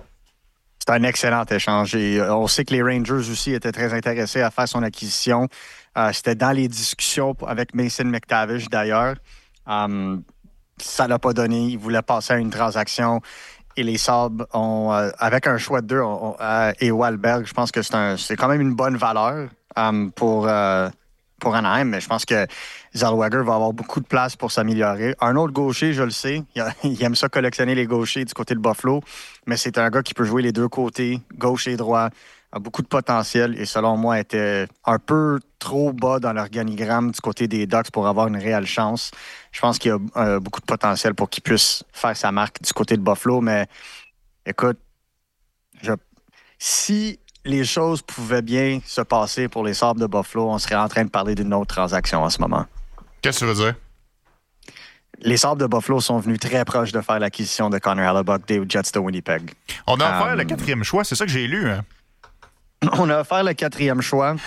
C'est un excellent échange. Et on sait que les Rangers aussi étaient très intéressés à faire son acquisition. Euh, c'était dans les discussions avec Mason McTavish, d'ailleurs. Um, ça ne l'a pas donné. Ils voulaient passer à une transaction. Et les Sabres, ont, euh, avec un choix de deux on, euh, et Wahlberg, je pense que c'est, un, c'est quand même une bonne valeur um, pour, euh, pour Anaheim. Mais je pense que Zellweger va avoir beaucoup de place pour s'améliorer. Un autre gaucher, je le sais, il, a, il aime ça collectionner les gauchers du côté de Buffalo, mais c'est un gars qui peut jouer les deux côtés, gauche et droit, a beaucoup de potentiel et selon moi était un peu trop bas dans l'organigramme du côté des Ducks pour avoir une réelle chance. Je pense qu'il y a euh, beaucoup de potentiel pour qu'il puisse faire sa marque du côté de Buffalo, mais écoute, je, si les choses pouvaient bien se passer pour les Sabres de Buffalo, on serait en train de parler d'une autre transaction en ce moment. Qu'est-ce que tu veux dire? Les Sabres de Buffalo sont venus très proches de faire l'acquisition de Connor Hellebuyck des Jets de Winnipeg. On a offert um, le quatrième choix, c'est ça que j'ai lu. Hein? On a offert le quatrième choix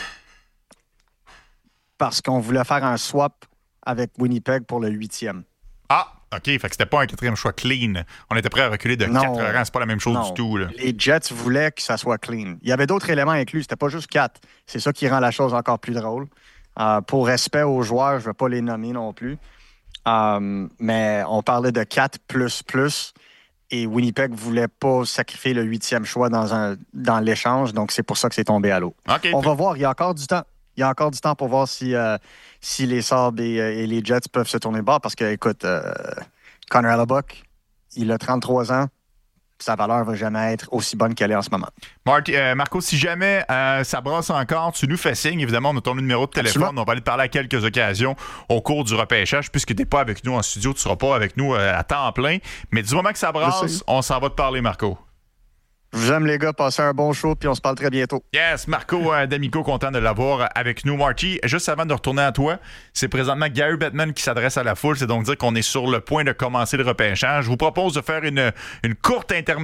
parce qu'on voulait faire un swap avec Winnipeg pour le huitième. Ah, OK. Fait que c'était pas un quatrième choix clean. On était prêt à reculer de non, quatre rangs. C'est pas la même chose non. du tout. Là. Les Jets voulaient que ça soit clean. Il y avait d'autres éléments inclus. C'était pas juste quatre. C'est ça qui rend la chose encore plus drôle. Uh, pour respect aux joueurs, je ne vais pas les nommer non plus. Um, mais on parlait de quatre plus plus et Winnipeg ne voulait pas sacrifier le huitième choix dans, un, dans l'échange, donc c'est pour ça que c'est tombé à l'eau. Okay. On va voir, il y a encore du temps. Il y a encore du temps pour voir si, euh, si les Sabres et, et les Jets peuvent se tourner de bord parce que, écoute, euh, Connor Hellebuyck, il a trente-trois ans. Sa valeur ne va jamais être aussi bonne qu'elle est en ce moment. Marty, euh, Marco, si jamais euh, ça brasse encore, tu nous fais signe. Évidemment, on a ton numéro de téléphone. Absolument. On va aller te parler à quelques occasions au cours du repêchage. Puisque tu n'es pas avec nous en studio, tu ne seras pas avec nous euh, à temps plein. Mais du moment que ça brasse, on s'en va te parler, Marco. Je vous aime, les gars. Passez un bon show, puis on se parle très bientôt. Yes, Marco euh, D'Amico, content de l'avoir avec nous. Marty, juste avant de retourner à toi, c'est présentement Gary Bettman qui s'adresse à la foule. C'est donc dire qu'on est sur le point de commencer le repêchage. Je vous propose de faire une, une courte intermédiaire.